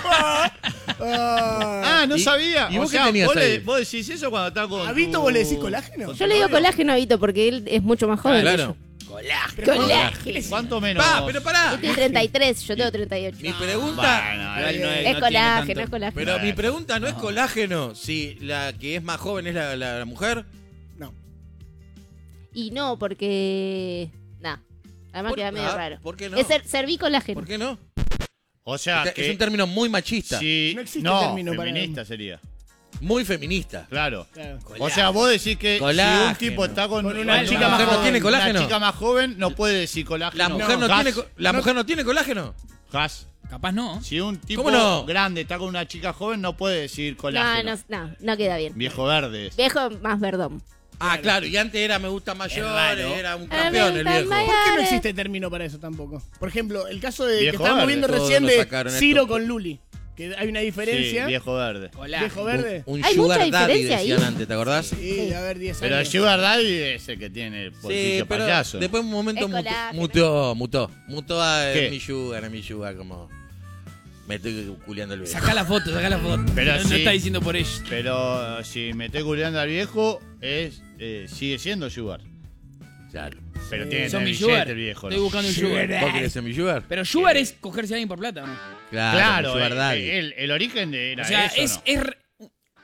Ah,
Ah, no
¿Y-
sabía.
y
O
vos qué
sea,
tenías
vos,
ahí?
le- vos decís eso cuando estás con.
¿A Vito
tu-
vos le decís colágeno?
con tu
Yo le digo
novio?
colágeno a Vito porque él es mucho más joven.
Claro.
Colágeno.
Colágeno.
¿Cuánto menos?
Pa, pero pará.
Él tiene treinta y tres, yo tengo treinta y ocho.
Mi pregunta.
Bueno,
Igual no
Es
no tiene
colágeno,
tanto.
es colágeno.
Pero mi pregunta no es colágeno si la que es más joven es la, la- la mujer.
No.
Y no, porque. Nah. Además
¿Por-
queda medio
ah,
raro.
¿por qué no?
Es ser, serví colágeno.
¿Por qué no?
O sea,
Este-
que
es un término muy machista.
si-
No existe
no,
término para-
feminista sería.
Muy feminista.
Claro.
Claro.
O sea, vos decís que
Colágeno.
si un tipo está con,
Con una
con
chica más
mujer
joven.
¿tiene colágeno?
Una chica más joven no puede decir colágeno.
La mujer no,
Gas,
tiene, co- la
No.
mujer no tiene colágeno.
gas.
Capaz no.
Si un tipo
¿Cómo no?
grande está con una chica joven no puede decir
No,
colágeno.
no, no, no queda bien.
Viejo verde. es.
Viejo más verdón.
Ah, claro, y antes era me gusta mayor,
raro.
era un
Ah,
campeón
me
el
gusta
viejo.
mayor.
¿Por qué no existe término para eso tampoco? Por ejemplo, el caso de que
Viejo
estábamos
verde.
viendo
Todos
recién
lo
de
sacaron
Ciro
esto.
con Luli. Que hay una diferencia.
Sí, viejo verde.
Colágeno.
Viejo verde.
Un
Hay
sugar
mucha
daddy
diferencia
decían
ahí.
antes, ¿te acordás?
Sí, de haber diez
Pero el
años.
Sugar Daddy es el que tiene el
Sí,
bolsillo
pero
payaso.
después en un momento
Es
mutó,
colágeno.
mutó, mutó, mutó a eh,
¿Qué?
mi sugar, a mi sugar, como me estoy culiando el viejo.
Sacá la foto, sacá la foto.
Pero
no, no
sí.
está diciendo por ella.
Pero eh, si me estoy culeando al viejo, es eh, sigue siendo Sugar.
Claro.
Pero tiene que
Son
tener
mi
billete
sugar.
el viejo.
Estoy
¿no?
buscando un sugar.
¿Vos querés ser mi sugar?
Pero sugar es cogerse a alguien por plata, ¿o ¿no?
Claro,
Claro,
mi sugar
eh,
daddy.
el, el origen de- era
O sea,
eso,
es,
¿no?
es re-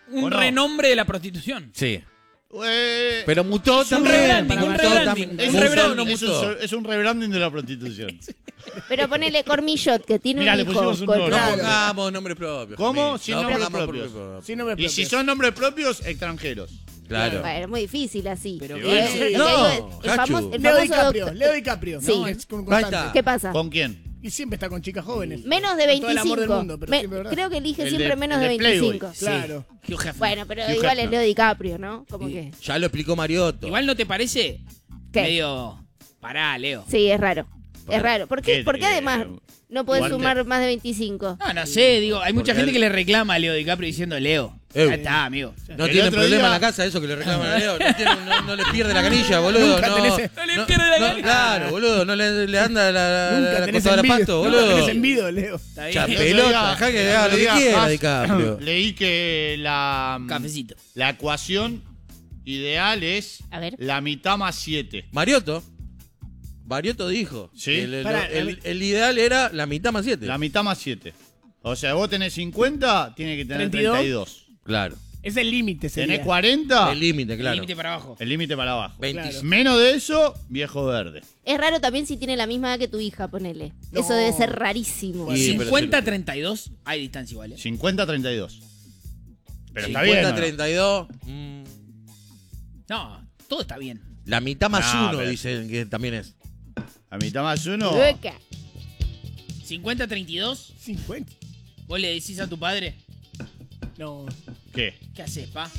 un
¿O no?
renombre de la prostitución.
Sí.
Eh,
Pero mutó
un
también.
rebranding, un
Mutó
rebranding.
también.
es,
un
un,
rebranding,
no
es,
mutó.
un, es un rebranding de la prostitución.
Pero ponele Cormillot, que tiene
Mirá, le
un hijo.
pusimos un
con-
nombre.
No
Claro.
pongamos nombres propios.
¿Cómo?
Jamil.
Sin
No
nombres
pongamos
propios.
nombres
Sí, no me
Y si son nombres propios, extranjeros.
Claro.
Bueno, es muy difícil así.
Pero
Eh,
bueno.
lo que
No,
digo es, el
Hachu.
famoso, el
Leo
famoso
DiCaprio,
doctor-
Leo DiCaprio.
Sí.
¿no? Es con-
Ahí
constante.
está.
¿Qué pasa?
¿Con quién?
Y siempre está con chicas jóvenes.
Menos de
Con todo el
veinticinco.
amor del mundo, pero
Me-
siempre, ¿verdad?
creo que elige
El
siempre
de-
menos
el
de
de Playboy.
veinticinco.
Claro.
Hugh Hefner.
Bueno, pero
Hugh
igual es
Hefner.
Leo DiCaprio, ¿no? Como que.
Ya lo explicó Mariotto.
Igual no te parece
¿Qué?
medio. Pará, Leo.
Sí, es raro. Es raro. ¿Por qué,
¿Qué?
¿Por qué además no podés
Igual te-
sumar más de veinticinco?
No, no sé, digo, hay mucha
Porque
gente
él-
que le reclama a Leo DiCaprio diciendo Leo.
Eh.
Ya está, amigo.
No
El
tienen
otro
problema
día-
en la casa eso que le reclaman a Leo. No, tiene- no- no le pierde la canilla, boludo.
Nunca
no,
tenés-
No le pierde la canilla.
Claro, boludo. No le, le anda la, la,
Nunca
la
tenés
contadora
envidia.
pasto,
Nunca
boludo.
tenés envidia, Leo.
Está bien.
Ya,
El otro
pelota,
día-
dejá que
el
haga
otro
lo que
día,
quiera,
Has-
DiCaprio.
Leí que la,
Cafecito.
la ecuación ideal es
A ver.
la mitad más siete.
Mariotto. Mariotto dijo.
Sí.
que El,
Pará,
el-
la mi-
el ideal era la mitad más siete.
La mitad más siete. O sea, vos tenés cincuenta, tiene que tener
¿treinta y dos?
treinta y dos.
Claro.
Es el límite, sería.
Tenés cuarenta,
El límite, claro.
Límite para abajo.
el límite para abajo.
veinte.
Claro.
Menos de eso, viejo verde.
Es raro también si tiene la misma edad que tu hija, ponele.
No.
Eso debe ser rarísimo.
Y- pero
cincuenta a
sí.
treinta y dos, hay distancia igual. ¿eh?
cincuenta, treinta y dos. Pero está bien.
cincuenta,
¿o no?
treinta y dos. mm,
No, todo está bien.
La mitad más
No,
uno,
pero-
dicen que también es.
La mitad más uno.
Beca.
cincuenta a treinta y dos,
cincuenta.
vos le decís a tu padre,
No,
¿Qué?
¿qué haces, pa?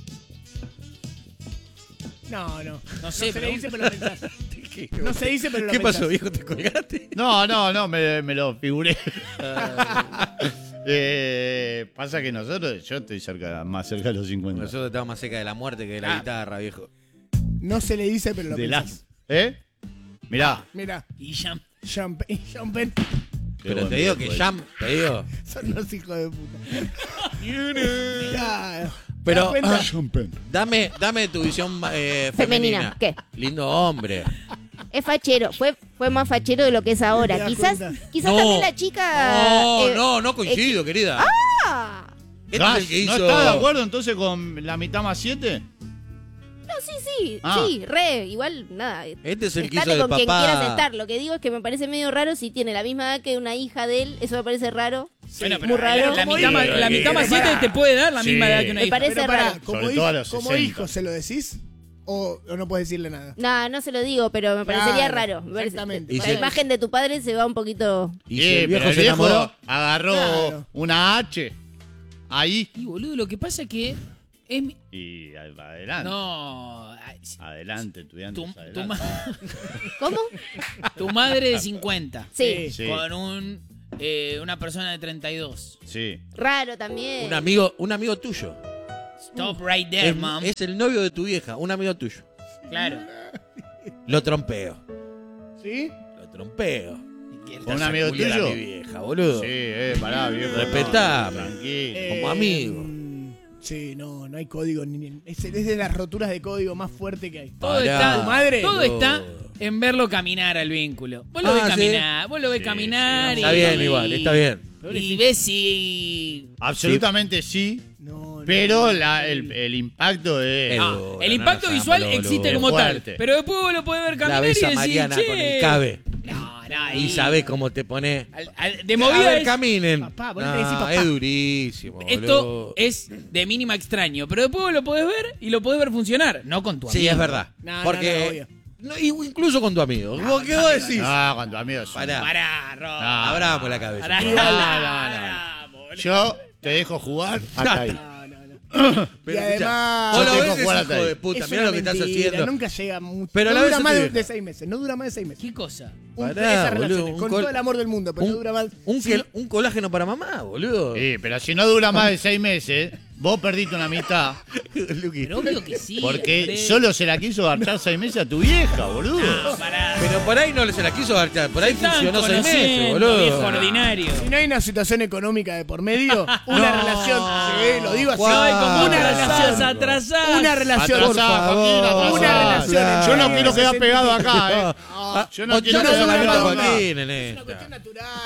no, no.
No sé,
se
pero-
le dice, pero lo pensás. No se dice, pero lo
¿Qué
pensás.
pasó, viejo? ¿Te colgaste?
No, no, no, me, me lo figuré. Eh, pasa que nosotros, yo estoy cerca, más cerca de los cincuenta.
Nosotros estamos más cerca de la muerte que de la
Ah.
guitarra, viejo.
No se le dice, pero lo
De
pensás.
las. ¿Eh? Mirá.
Mira,
Y ya.
Champagne, Champagne
Pero
buen
te digo
viejo
que
ese.
Jam, te digo.
son los hijos de puta. Claro.
Pero-
¿Te das cuenta?
Champagne.
Dame, dame tu visión eh,
Femenina.
femenina.
¿Qué?
Lindo hombre.
Es fachero. Fue, fue más fachero de lo que es
¿Te
ahora.
das
Quizás,
cuenta?
quizás
No.
también la chica.
No,
eh,
no, no coincido, querida.
ah,
Este
Gas,
es el que
¿No
hizo.
estás de acuerdo entonces con la mitad más siete?
No, sí, sí,
Ah.
sí, re, igual, nada.
Este es el que hizo
Estate
de
con quien
papá.
quieras estar. Lo que digo es que me parece medio raro si tiene la misma edad que una hija de él. Eso me parece raro.
Bueno, pero
muy raro.
La, la
Como
mitad,
hijo.
más, la mitad más siete te puede dar la
Sí.
misma edad que una
Me
hija.
parece
Pero pará,
raro.
como,
Sobre
hijo,
todo a los
como
sesenta.
hijo, ¿se lo decís? ¿O, o no puedes decirle nada?
No, no se lo digo, pero me parecería
Claro,
raro. Me parece-
exactamente.
Y
la
si-
imagen de tu padre se va un poquito.
Y
Sí,
si el viejo
pero el
se
viejo
enamoró.
agarró
Claro.
una H ahí
Y boludo, lo que pasa es que es mi-
y adelante.
No. ay, si-
Adelante, estudiantes,
Tu, tu
adelante.
ma-
¿Cómo?
tu madre de cincuenta.
Sí.
Sí,
Con un, eh, una persona de treinta y dos.
sí.
Raro también.
Un amigo, un amigo tuyo.
Stop right there,
Es,
mom.
es el novio de tu vieja, un amigo tuyo.
Claro.
Lo trompeo.
¿Sí?
Lo trompeo.
¿Con un amigo
Julián a
tuyo?
mi vieja, boludo.
Sí, eh, pará, viejo.
Respetame.
no, tranquilo.
Eh,
Como amigo.
mm, Sí, no, no hay código. Ni, ni- es, es de las roturas de código más fuerte que hay.
Todo
Pará.
está,
¿Tu madre?
todo
No.
está en verlo caminar al vínculo. Vos lo
Ah,
ves
¿sí?
caminar, vos lo ves
Sí,
caminar
sí,
y...
Está bien igual, está bien.
Y ves si...
Absolutamente sí,
No, no.
pero la, el, el impacto es...
El-
Ah,
Boludo,
el
no
impacto
nos
visual
hagamos,
existe
boludo.
como tal.
Fuerte.
Pero después vos lo podés ver
La
caminar y
ves a
decir,
Mariana
che...
con el cabe.
No, no,
Y sabés cómo te pone.
al- al- de
A
movida
ver,
es-
caminen.
Papá, vos le
No,
decís papá.
es durísimo.
Esto
boludo.
es de mínima extraño, pero después vos lo podés ver y lo podés ver funcionar, no con tu amigo.
Sí, es verdad.
No, no,
Porque.
no, obvio.
no, y- incluso con tu amigo. ¿Vos ¿Qué vos decís?
No, con tu amigo. sí.
Pará.
Pará, Ro.
No.
Abramos la cabeza.
Pará.
No, no, no.
Pará, boludo.
Yo te dejo jugar hasta ahí.
No, no, no.
Pero
y
escuchá,
además.
vos
Yo
lo
te dejo
ves,
jugar
es
hasta
hijo
ahí.
de puta.
es
Mirá
una
lo que estás
mentira,
haciendo.
Nunca llega mucho.
Pero a
no
la
dura
vez
más
te
de,
digo.
de seis meses. No dura más de seis meses.
¿Qué cosa?
Un,
Pará,
esa
boludo,
relación,
un
con
col-
todo el amor del mundo, pero
un,
no dura más.
un,
Sí.
quel- un colágeno para mamá, boludo.
Sí, pero si no dura más de seis meses, vos perdiste una mitad.
Luqui.
Pero obvio que sí.
Porque
Andrés.
solo se la quiso garchar seis meses a tu vieja, boludo.
No, pará.
Pero por ahí no se la quiso garchar. Por ahí
Están
funcionó seis meses,
conociendo, viejo
boludo.
ordinario.
Si no hay una situación económica de por medio, una
No.
relación. Sí, lo digo así.
Guau.
Ay, como
una
atrasás,
relación.
atrasás.
Una relación.
Atrasá, Joaquín, atrasá.
Una relación.
Yo no
en-
quiero
en
quedar
ese
pegado
sentido.
acá, eh.
Ah,
Yo no
vos
quiero
no
quedar
sos
pegado
amigo
acá.
Joaquín en
Es una
esta.
cuestión natural.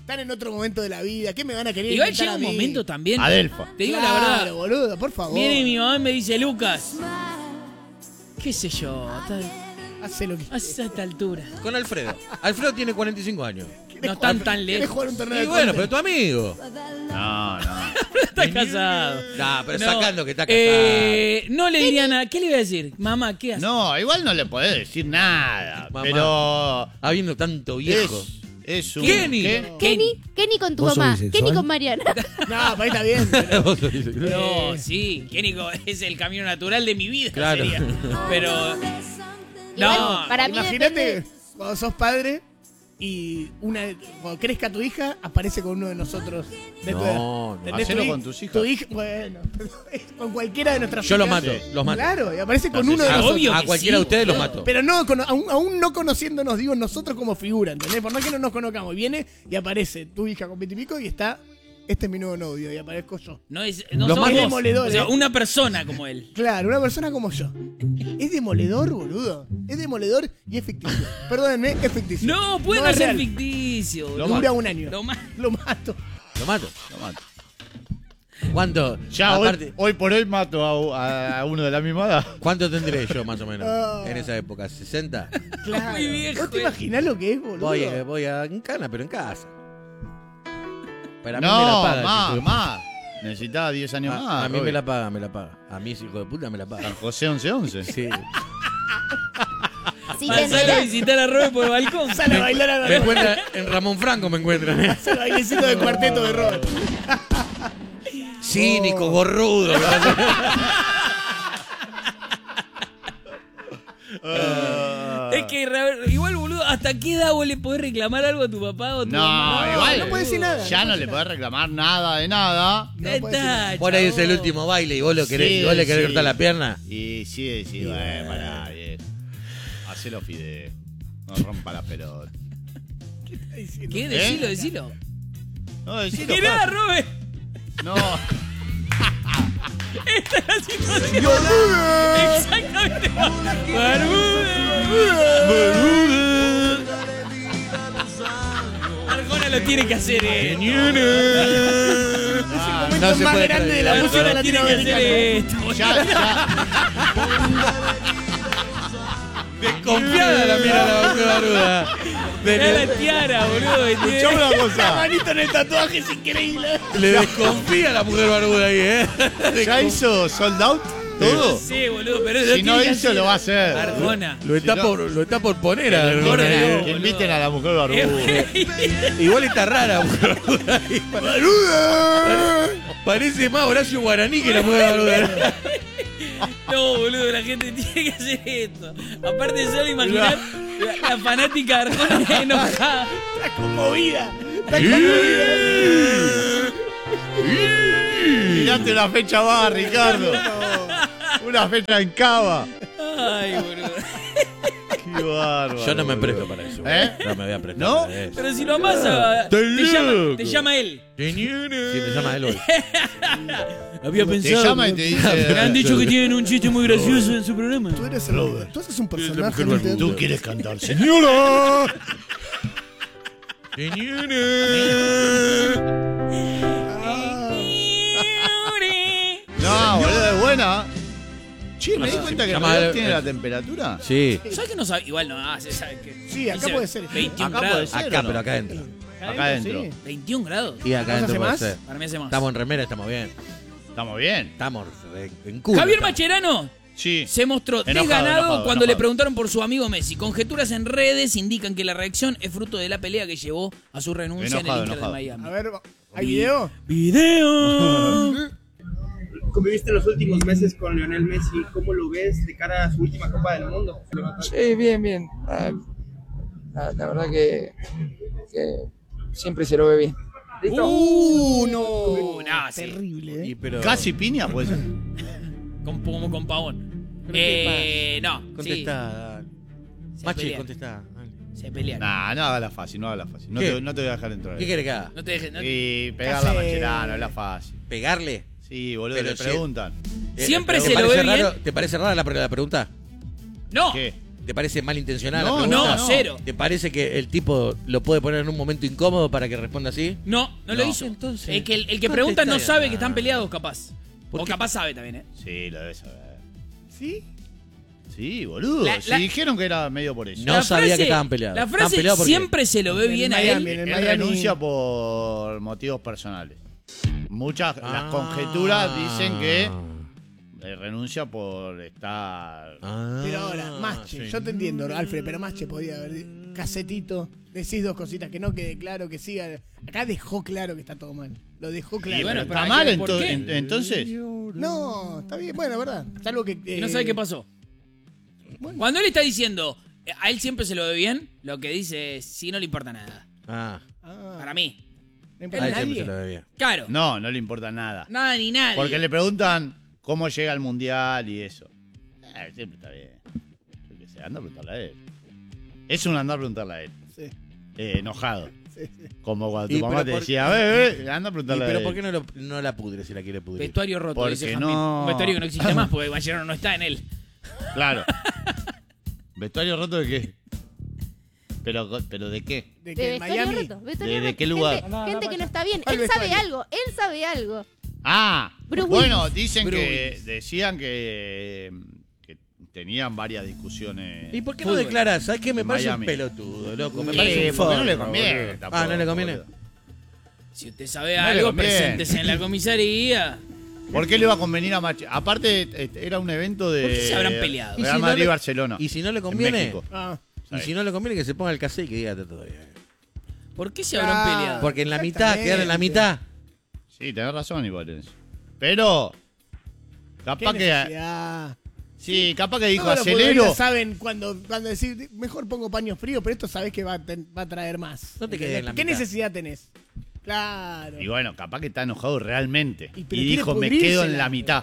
Están en otro momento de la vida. ¿Qué me van a querer
Igual
inventar
llega
a
un
mí?
momento también.
Adelfa.
Te digo
Claro,
la verdad.
boludo, por favor.
Viene mi mamá y me dice, Lucas, qué sé yo, hasta,
Hace lo que
a esta altura.
Con Alfredo. Alfredo tiene cuarenta y cinco años.
No están tan
¿Querés
lejos.
jugar un torneo
Y
de
bueno,
corte?
pero tu amigo.
No, no.
Está casado.
Nah, pero
No,
sacando que está casado.
eh, no le diría nada. ¿Qué le iba a decir? Mamá, ¿qué haces?
No, igual no le podés decir nada.
Mamá.
Pero.
Habiendo tanto viejo.
Es, es un.
Kenny.
¿qué?
Kenny, Kenny con tu
¿Vos sos
mamá,
bisexual?
Kenny con Mariana.
No, para ahí está bien. pero-
Vos sos bisexual.
No, sí, Kénico es el camino natural de mi vida.
Claro.
Sería. Pero.
Igual,
No,
para mí
Imagínate
depende-
cuando sos padre y una cuando crezca tu hija, aparece con uno de nosotros. De tu
No,
edad.
no.
¿Entendés?
Hacelo
Tu hi-
con tus hijas.
Tu hija, bueno, con cualquiera de nuestras
Yo los
hijas.
mato, los mato.
Claro, y aparece con
No,
uno
sí,
de
sí.
nosotros.
Obvio
A
que
cualquiera
sí,
de ustedes los
boludo.
mato.
Pero no, cono- aún, aún no conociéndonos, digo nosotros como figura, ¿entendés? Por más que no nos conozcamos. Viene y aparece tu hija con veintipico y está, este es mi nuevo novio, y aparezco yo.
no es. No
Los
somos
más
vos.
demoledores,
O sea,
¿eh?
una persona como él.
Claro, una persona como yo. Es demoledor, boludo. Es demoledor y es ficticio. Perdónenme, es ficticio.
No, puede
No
no
es
ser
real.
ficticio.
Lo
boludo.
Dura un año.
Lo más.
Lo mato.
Lo mato.
Lo mato.
¿Cuánto?
Ya
Aparte,
hoy, hoy por hoy mato a, a uno de la misma edad.
¿Cuánto tendré yo más o menos
Ah.
en esa época? ¿sesenta?
Claro.
Muy viejo,
¿Vos te
eh.
imaginás lo que es, boludo?
Voy, eh, voy a en cana, pero en casa. Pero a mí me la
No,
paga.
más,
hijo de-
más. Necesitaba diez años
A,
más.
a mí
Roby.
me la paga, me la paga. A mí, hijo de puta, me la paga.
San José once once.
Sí.
Si
Pasalo a
tendría-
visitar a Robert por el balcón.
Sale a bailar a
Me
la
encuentra en Ramón Franco, me encuentran. ¿eh?
el bailecito de cuarteto de Robert.
Cínico, gorrudo.
Es que Robert, igual, boludo, ¿hasta qué edad vos le podés reclamar algo a tu papá o a tu
No,
mamá?
igual.
no puede decir nada,
Ya
no
no,
puede
le
decir
podés reclamar nada de nada.
No
Ya
puede decir nada.
está,
Por ahí es el
chabón.
último baile y vos, lo querés,
Sí,
y vos le querés
sí.
cortar la pierna.
Y sí, sí, bueno, pará, bien. Hacelo fide. No rompa la pelota.
¿Qué?
¿Eh?
Decilo, decilo.
No, decilo.
Mirá,
fácil.
Robert.
No.
Esta es la situación. Exactamente. Barbuda. Arjona lo tiene que hacer, eh.
Ah,
momento
no se
más
puede
grande de la
creer.
música
Arjona tiene que hacer
latinoamericana.
esto.
ya, ya.
Desconfiada la mira la mujer baruda.
Mirá la tiara, boludo.
Escuchame una
La
cosa.
manito en el tatuaje es increíble.
Le desconfía a la mujer barbuda ahí, ¿eh?
¿Ya hizo sold out? ¿Todo?
Sí, boludo, pero
Si no hizo, lo va a hacer.
Arjona.
Lo está,
Si no-
por, lo está por poner a
Gordo,
Arjona, ¿eh?
Que inviten a la mujer barbuda.
Igual está rara la mujer barbuda ahí. ¡Baruda! Parece más Horacio Guaraní que la mujer barbuda.
No, boludo, la gente tiene que hacer esto. Aparte, solo imaginar la, la fanática de Arjona enojada.
Está conmovida. Está conmovida.
Mirate una fecha más, Ricardo. Una fecha en Cava.
Ay, boludo.
Qué bárbaro.
Yo no me
boludo.
presto para eso.
¿Eh?
No me voy a prestar
¿No?
para eso.
Pero si lo amasa, te
Estoy
llama,
loco.
te llama él.
Sí, me llama él hoy.
Había
Te
pensado.
llama y te dice.
Me han dicho que tienen un chiste muy gracioso en su programa.
Tú eres el. Tú haces un personaje en el
mujer
teatro.
¿Tú quieres cantar, señora? No, boludo, es buena. Che, me di cuenta que el
Llama-
reloj tiene la temperatura.
Sí.
¿Sabes que no sabe? Igual no hace, ¿sabes qué?
Sí, acá
Dice
puede ser.
veintiún
Acá puede
grados.
ser.
Acá,
o no?
pero acá adentro.
Acá adentro.
Sí.
veintiún grados.
Y acá
¿Nos
adentro
hace
puede
más?
ser.
Para mí hace más.
Estamos en remera, estamos bien.
Estamos bien.
Estamos re- en culo.
Javier
estamos.
Macherano
Sí.
se mostró
Enojado,
desganado
enojado,
cuando le
enojado.
preguntaron por su amigo Messi. Conjeturas en redes indican que la reacción es fruto de la pelea que llevó a su renuncia
Enojado,
en el Inter
enojado.
de Miami.
A ver, ¿hay video?
¡Video!
Conviviste los últimos meses con Lionel Messi, ¿cómo lo ves de cara a su última Copa del Mundo?
Sí, bien, bien. Ah, La, la verdad que, que siempre se lo ve bien.
¡Uh, no!
Uh, no, sí.
Terrible, ¿eh?
Y pero-
Casi piña, pues.
Con, como con Pavón. Eh, no, sí.
Contestá.
Se
Machi,
pelean.
contestá.
Se pelean.
Nah, no haga la fácil, no haga la fácil. No
¿Qué?
te, no te voy a dejar entrar.
¿Qué querés que haga?
No te dejes. no te-
Y pegarla a
Casi-
Macherano, es la fácil.
¿Pegarle?
Sí, boludo,
Pero
le
sí.
preguntan.
Eh,
Siempre
¿te
se lo
parece
ve bien.
raro- ¿Te parece rara la, pre- la pregunta?
No.
¿Qué?
¿Te parece malintencionada
No,
la pregunta?
no, cero.
¿Te parece que el tipo lo puede poner en un momento incómodo para que responda así?
No, no, lo
No.
hizo.
Entonces,
el que, el, el que
no
pregunta
te
no
está
sabe
ganando.
que están peleados, capaz.
¿Por
O
qué?
capaz sabe también, ¿eh?
Sí, lo debes saber.
¿Sí?
Sí, boludo.
La-
Si
la-
dijeron que era medio por eso.
No sabía que estaban peleados.
La
Estaban
frase
peleados, ¿por qué?
siempre se lo ve
En
bien a
Miami,
él.
en
Él
Miami.
renuncia por motivos personales. Muchas, las
Ah.
conjeturas dicen que eh, renuncia por estar...
Ah,
Pero ahora, Masche,
sí.
yo te entiendo, Alfred, pero Masche podía haber. Casetito, decís dos cositas, que no quede claro, que siga. Acá dejó claro que está todo mal. Lo dejó claro.
Y bueno,
pero
está
¿a
mal
qué? ¿Por
ento-
qué?
en- entonces.
No, está bien, bueno, verdad. Salvo que.
Y
eh,
no sabe qué pasó. Cuando él está diciendo, eh, a él siempre se lo ve bien, lo que dice es, sí, no le importa nada.
Ah,
ah,
Para mí.
no
a
importa
él siempre
nadie.
se lo ve bien.
Claro.
No, no le importa nada.
Nada ni nadie.
Porque le preguntan cómo llega al mundial y eso. Eh, siempre está bien. Yo qué sé, anda a preguntarle a él. Es un andar a preguntarle a él.
Sí,
Eh, enojado.
sí, sí.
Como cuando
Y
tu mamá
pero
te
por-
decía, ve, ve, anda a
¿Y
preguntarle a él.
pero por qué no, lo- no la pudre si la quiere pudrir?
Vestuario roto,
Porque
dice Jasmine.
no-
Un vestuario que no existe más porque Bayern no está en él.
Claro. ¿Vestuario roto de qué? Pero, pero ¿de qué?
De
De
que en
vestuario
Miami.
roto. vestuario
¿De- de
roto.
qué lugar?
Gente,
No, no,
gente
no,
que
no.
no está bien.
Al
Él sabe
vestuario.
algo. Él sabe algo.
Ah,
Bruce
bueno,
Willis.
dicen
Bruce
que
Willis.
decían que, que tenían varias discusiones.
¿Y por qué no
Fútbol.
declaras? ¿Sabes qué? Me
En
parece
Miami.
un pelotudo, loco. Me
Sí,
parece un
porque no le
forro,
conviene.
boludo.
tampoco,
Ah, no le conviene.
boludo.
Si usted sabe
No le
algo,
conviene.
preséntese en la comisaría.
¿Por qué le iba a convenir a Machi? Aparte, este, era un evento de.
¿Por qué se habrán peleado?
Y
Real
si no
Madrid
le-
Barcelona.
Y si no le
en
conviene,
México.
Ah,
y si no le conviene que se ponga el cassette y que diga está todo bien.
¿Por qué se habrán
Ah.
peleado?
Porque en la mitad, quedar en la mitad.
Sí, tenés razón igual en eso. Pero.
qué
Capaz que.
necesidad.
Sí, capaz que dijo
Todos los
acelero.
futbolistas saben cuando, cuando decir, mejor pongo paños fríos, pero esto sabés que va a, ten- va a traer más.
No te quedes en la
¿Qué
mitad.
necesidad tenés? Claro.
Y bueno, capaz que está enojado realmente.
Y
Y,
pero quiere
dijo, me quedo en
pudrírsela.
la mitad.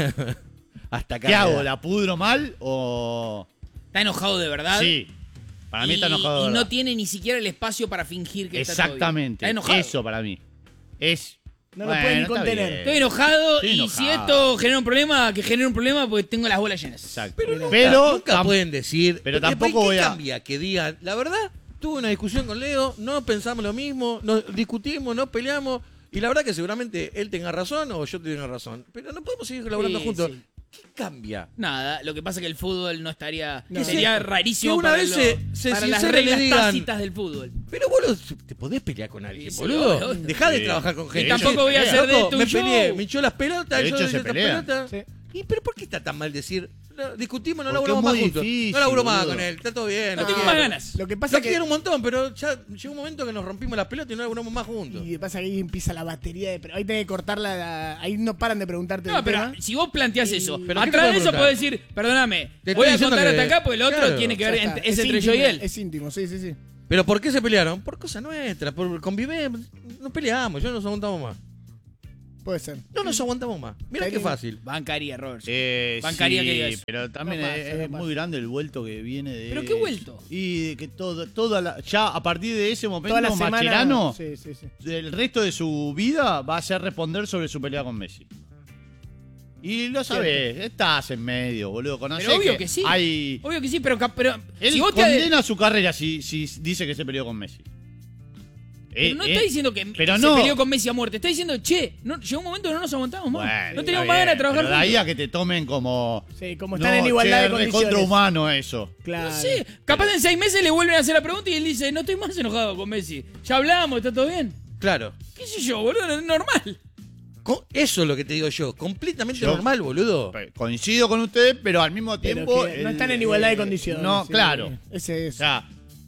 Hasta acá.
¿Qué hago?
queda.
¿La pudro mal o.?
¿Está enojado de verdad?
Sí. Para mí está
Y-
enojado. de
Y
verdad.
no tiene ni siquiera el espacio para fingir que está todo bien.
Exactamente.
Está enojado.
Eso para mí. Es.
No lo puede ni
está
contener.
bien.
Estoy enojado
Estoy
y
enojado.
si esto genera un problema, que genere un problema porque tengo las bolas llenas.
Exacto.
Pero,
Pero,
nunca
tam-
pueden decir.
pero
porque,
tampoco
¿qué
voy a-
cambia que digan? La verdad, tuve una discusión con Leo, no pensamos lo mismo, nos discutimos, no peleamos. Y la verdad que seguramente él tenga razón o yo tenga razón. Pero no podemos seguir colaborando
Sí,
juntos.
sí.
¿Qué cambia?
Nada, lo que pasa es que el fútbol no estaría.
Que
sería
se-
rarísimo
que una
para,
vez
lo-
se- se
para las
sincere y le
reglas
digan-
tácitas del fútbol.
Pero boludo, te podés pelear con alguien,
Sí, sí,
boludo.
obvio.
Dejá de
Sí.
trabajar con
Y
gente.
tampoco voy a
Loco,
hacer de esto un
me
show.
peleé, me hinchó las pelotas,
De
yo
hecho,
le
se
hice estas
pelean.
pelotas.
Sí.
¿Y pero por qué está tan mal decir? No, discutimos, no
Porque
laburamos
es
más
muy
juntos.
difícil,
No laburo más
boludo.
con él, está todo bien.
No
lo
tengo
quiero.
más ganas.
Lo que pasa
Lo
que.
quiero un montón, pero ya llegó un momento que nos rompimos las pelotas y no laburamos más juntos.
Y pasa que ahí empieza la batería de. Pero ahí tenés que cortarla. la- ahí no paran de preguntarte.
No,
del
pero
tema.
si vos planteás
Y-
eso,
¿Pero qué te
atrás de
puedo
eso
preguntar?
podés decir, perdóname,
Te
voy
estoy
a
diciendo
contar
que-
hasta acá porque el otro
claro,
tiene que
Ya
ver,
está.
entre- es
Es
entre yo y
íntimo,
él.
Es íntimo, sí, sí, sí.
¿Pero por qué se pelearon? Por cosas nuestras, por convivir. No peleamos, ya no nos aguantamos más.
Puede ser.
No nos aguantamos más. Mira qué fácil.
Bancaría, Robert.
Eh,
Bancaría
sí,
que diga eso.
pero también
No pasa,
es,
no
es
pasa.
muy grande el vuelto que viene de.
¿Pero qué vuelto?
Y de que todo, toda la, ya a partir de ese momento,
Toda la semana.
Mascherano,
Sí, sí, sí.
el resto de su vida va a ser responder sobre su pelea con Messi. Y lo sabes, estás en medio, boludo. Conocés
Pero obvio que sí.
Hay,
Obvio que sí, pero, cap- pero
él
si vos te...
condena su carrera si, si dice que se peleó con Messi.
Pero
Eh,
no
eh,
está diciendo que
pero
se
no.
peleó con Messi a muerte. Está diciendo, che, no, llegó un momento que no nos aguantamos más.
Bueno,
no
está
teníamos más
bien,
ganas de trabajar
pero de ahí
juntos.
a que te tomen como.
Sí, como están en igualdad de condiciones.
contrahumano eso.
Claro.
No sé, capaz en seis meses le vuelven a hacer la pregunta y él dice, no estoy más enojado con Messi. Ya hablamos, está todo bien.
Claro.
¿Qué sé yo, boludo? Es normal.
Co- Eso es lo que te digo yo. Completamente
Yo-
normal, boludo.
Coincido con usted, pero al mismo
Pero
tiempo.
que no
el-
están en igualdad de condiciones.
No,
sí.
claro.
Ese
O
es.
sea,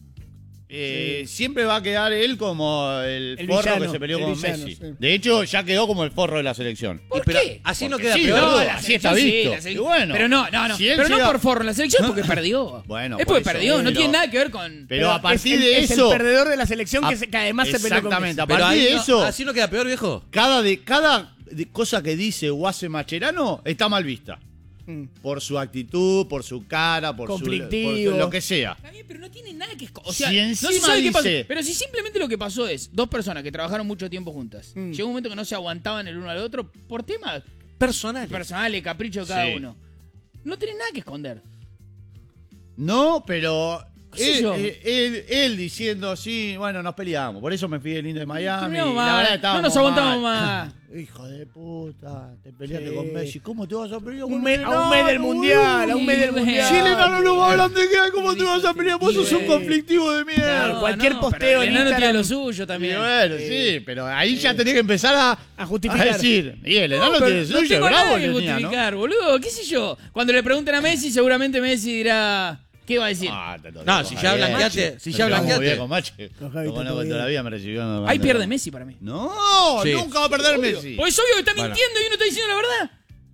eh, siempre va a quedar él como el,
El
forro
villano,
que se peleó
el
con
villano,
Messi.
sí.
De hecho, ya quedó como el forro de la selección.
¿Por
Pero
qué?
así no
Porque
queda
sí,
peor.
boludo,
la
así
selección
está
sí,
visto.
la selec-
Y bueno,
pero no, no, no.
si él
pero no
llega-
por forro en la selección porque perdió.
Bueno,
es
por
porque
eso,
perdió, no
pero-
tiene nada que ver con...
Pero a partir
es el,
de
es
eso.
el perdedor de la selección que,
a-
se- que además se peleó con
Exactamente, a
Messi.
Pero
partir
ahí
de
no-
eso,
así no queda peor, viejo.
cada, de, cada de- cosa que dice o hace Mascherano está mal vista.
Mm.
Por su actitud, por su cara, por su, por
Conflictivo.
su- lo que sea.
Está bien, pero no tiene nada que... esco- O sea,
Si
no
encima
se sabe qué pasó.
dice-
Pero si simplemente lo que pasó es dos personas que trabajaron mucho tiempo juntas.
Mm.
Llegó un momento que no se aguantaban el uno al otro por temas
Personal.
personales, capricho de cada
Sí.
uno. No tiene nada que esconder.
No, pero
¿Qué sé
él,
yo?
él, él- él diciendo, sí, bueno, nos peleamos. Por eso me fui del Inter de Miami.
Terminamos
La
mal.
verdad,
No
estábamos
nos aguantamos
mal.
más.
Hijo de puta, te peleaste
Sí.
con Messi. ¿Cómo te vas a pelear con
Un mes-
un
a un mes del
enano,
mundial,
boludo?
a un mes del mundial.
Si el enano es lo más grande que hay, ¿cómo te vas a pelear? Vos sos un
Sí.
conflictivo de mierda.
Claro, cualquier
no,
posteo
pero el
en
enano tiene
Instagram.
lo suyo
Y
también.
bueno, sí, pero ahí ya tenés que empezar a,
A justificar.
a decir. Y el
No,
enano
pero
tiene
no
suyo,
tengo
bravo
nada que
le tenía, ¿no?
justificar, boludo. ¿Qué sé yo? Cuando le pregunten a Messi, seguramente Messi dirá... ¿Qué va a decir?
Ah, está todo
No,
bien,
si
con
ya
Javier.
blanqueaste, si
Nos
ya
llevamos muy
blanqueaste.
bien con Machi.
Con Javi
Lo
está
conozco
todo
toda la
bien.
vida, me recibió. me
Ahí
mandó-
pierde Messi para mí.
No,
Sí.
nunca va a perder Messi.
Pues es obvio que está
Bueno.
mintiendo y uno está diciendo la verdad.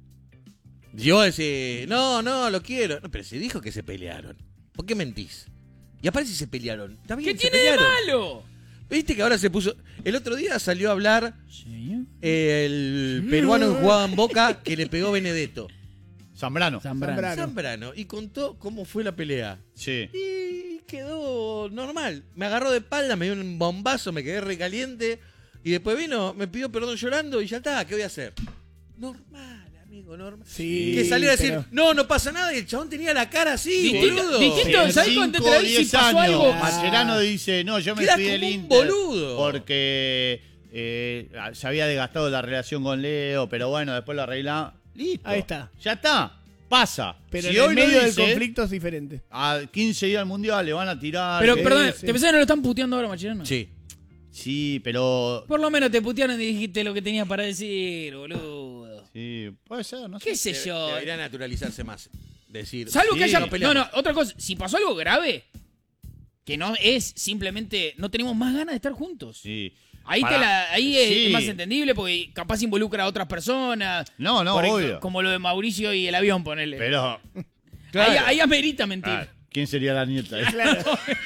Yo ese, no, no, lo quiero. No, pero se dijo que se pelearon. ¿Por qué mentís? Y aparte si se pelearon. ¿Está bien?
¿Qué
se
tiene de
pelearon.
malo?
¿Viste que ahora se puso... El otro día salió a hablar eh, el peruano que jugaba en Boca que le pegó Benedetto.
Zambrano.
Zambrano.
Zambrano.
Zambrano. Y contó cómo fue la pelea.
Sí.
Y quedó normal. Me agarró de espalda, me dio un bombazo, me quedé recaliente. Y después vino, me pidió perdón llorando y ya está, ¿qué voy a hacer? Normal, amigo, normal.
Sí,
que salió a decir,
pero-
no, no pasa nada. Y el chabón tenía la cara así,
Distinto-
boludo.
distinto-
En
¿sabés
cinco
cuando te
o
la vi si
diez
pasó
años,
algo?
Mascherano dice, no, yo me
Queda
fui del
como un
Inter
boludo.
porque eh, se había desgastado la relación con Leo, pero bueno, después lo arreglamos. Listo.
Ahí está.
Ya está. Pasa.
Pero
si
en
hoy
el
lo
medio del
dice,
conflicto es diferente.
a quince días del Mundial le van a tirar.
Pero,
que-
perdón,
sí.
¿te pensás que no lo están puteando ahora, Machirano?
Sí.
Sí, pero...
Por lo menos te putearon y dijiste lo que tenías para decir, boludo.
Sí, puede ser, no sé.
¿Qué sé yo?
Debería naturalizarse más. Decir,
Salvo
Sí,
que haya...
no
No,
peleamos.
no, otra cosa. Si pasó algo grave, que no es simplemente... No tenemos más ganas de estar juntos.
Sí.
Ahí,
Para-
te la- ahí es
sí.
más entendible porque capaz involucra a otras personas.
No, no,
Por ejemplo,
obvio.
Como lo de Mauricio y el avión, ponele.
Pero...
Ahí, ahí amerita mentir.
Ah, ¿quién sería la nieta?
Claro.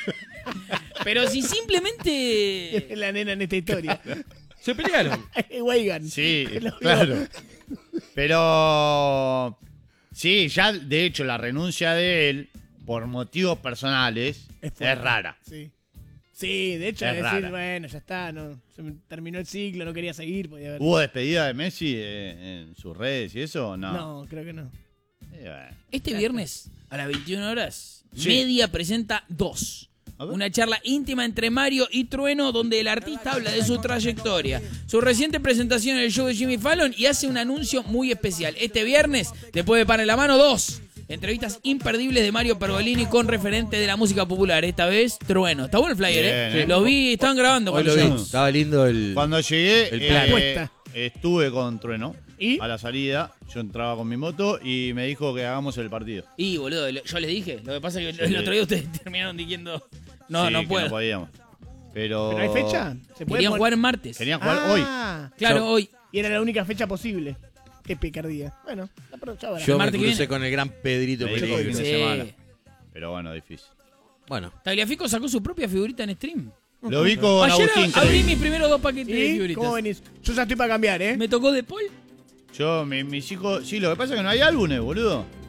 Pero si simplemente...
Es la nena en esta historia.
Se pelearon.
Es Weigan.
Sí,
Lo vio.
claro. Pero sí, ya de hecho la renuncia de él por motivos personales
Es
es,
fuerte.
rara.
Sí. Sí, de hecho,
Es
decir,
rara.
bueno, ya está, no, se me terminó el ciclo, no quería seguir, podía haber.
¿Hubo despedida de Messi eh, en sus redes y eso o no?
No, creo que no.
Eh, bueno.
Este viernes a las veintiuna horas,
Sí.
Media presenta Dos.
A ver.
Una charla íntima entre Mario y Trueno donde el artista habla de su trayectoria, su reciente presentación en el show de Jimmy Fallon y hace un anuncio muy especial. Este viernes, después de Pan en la Mano, Dos. Entrevistas imperdibles de Mario Pergolini con referentes de la música popular. Esta vez, Trueno. Está bueno el flyer, ¿eh?
Bien, ¿eh?
Lo vi, estaban grabando.
Hoy
cuando
lo vi.
llegamos.
Estaba lindo el...
Cuando llegué,
El
eh,
plan.
Puesta.
estuve con Trueno
¿Y?
a la salida. Yo entraba con mi moto y me dijo que hagamos el partido.
Y, boludo, lo- yo les dije. Lo que pasa es que
Sí.
el otro día ustedes terminaron diciendo, no,
Sí,
no
que
puedo.
No podíamos. Pero...
¿Pero hay fecha? ¿Se puede
Querían
pon-
jugar en martes.
Querían jugar hoy.
Ah,
Claro,
Yo-
hoy.
y era la única fecha posible. Qué picardía. Bueno, aprovechaba.
Yo me
martes que
crucé
viene.
con el gran Pedrito
Me dijo
Pereira.
que fin de
Sí.
semana. Pero bueno, difícil.
Bueno,
Tagliafico sacó su propia figurita en stream.
Lo vi con
Ayer
Agustín.
abrí
Crey.
mis primeros dos paquetes de
¿Y?
figuritas.
¿Cómo venís? Yo ya estoy para cambiar, ¿eh?
Me tocó de Paul.
Yo, mi- mis hijos... Sí, lo que pasa es que no hay álbumes, boludo.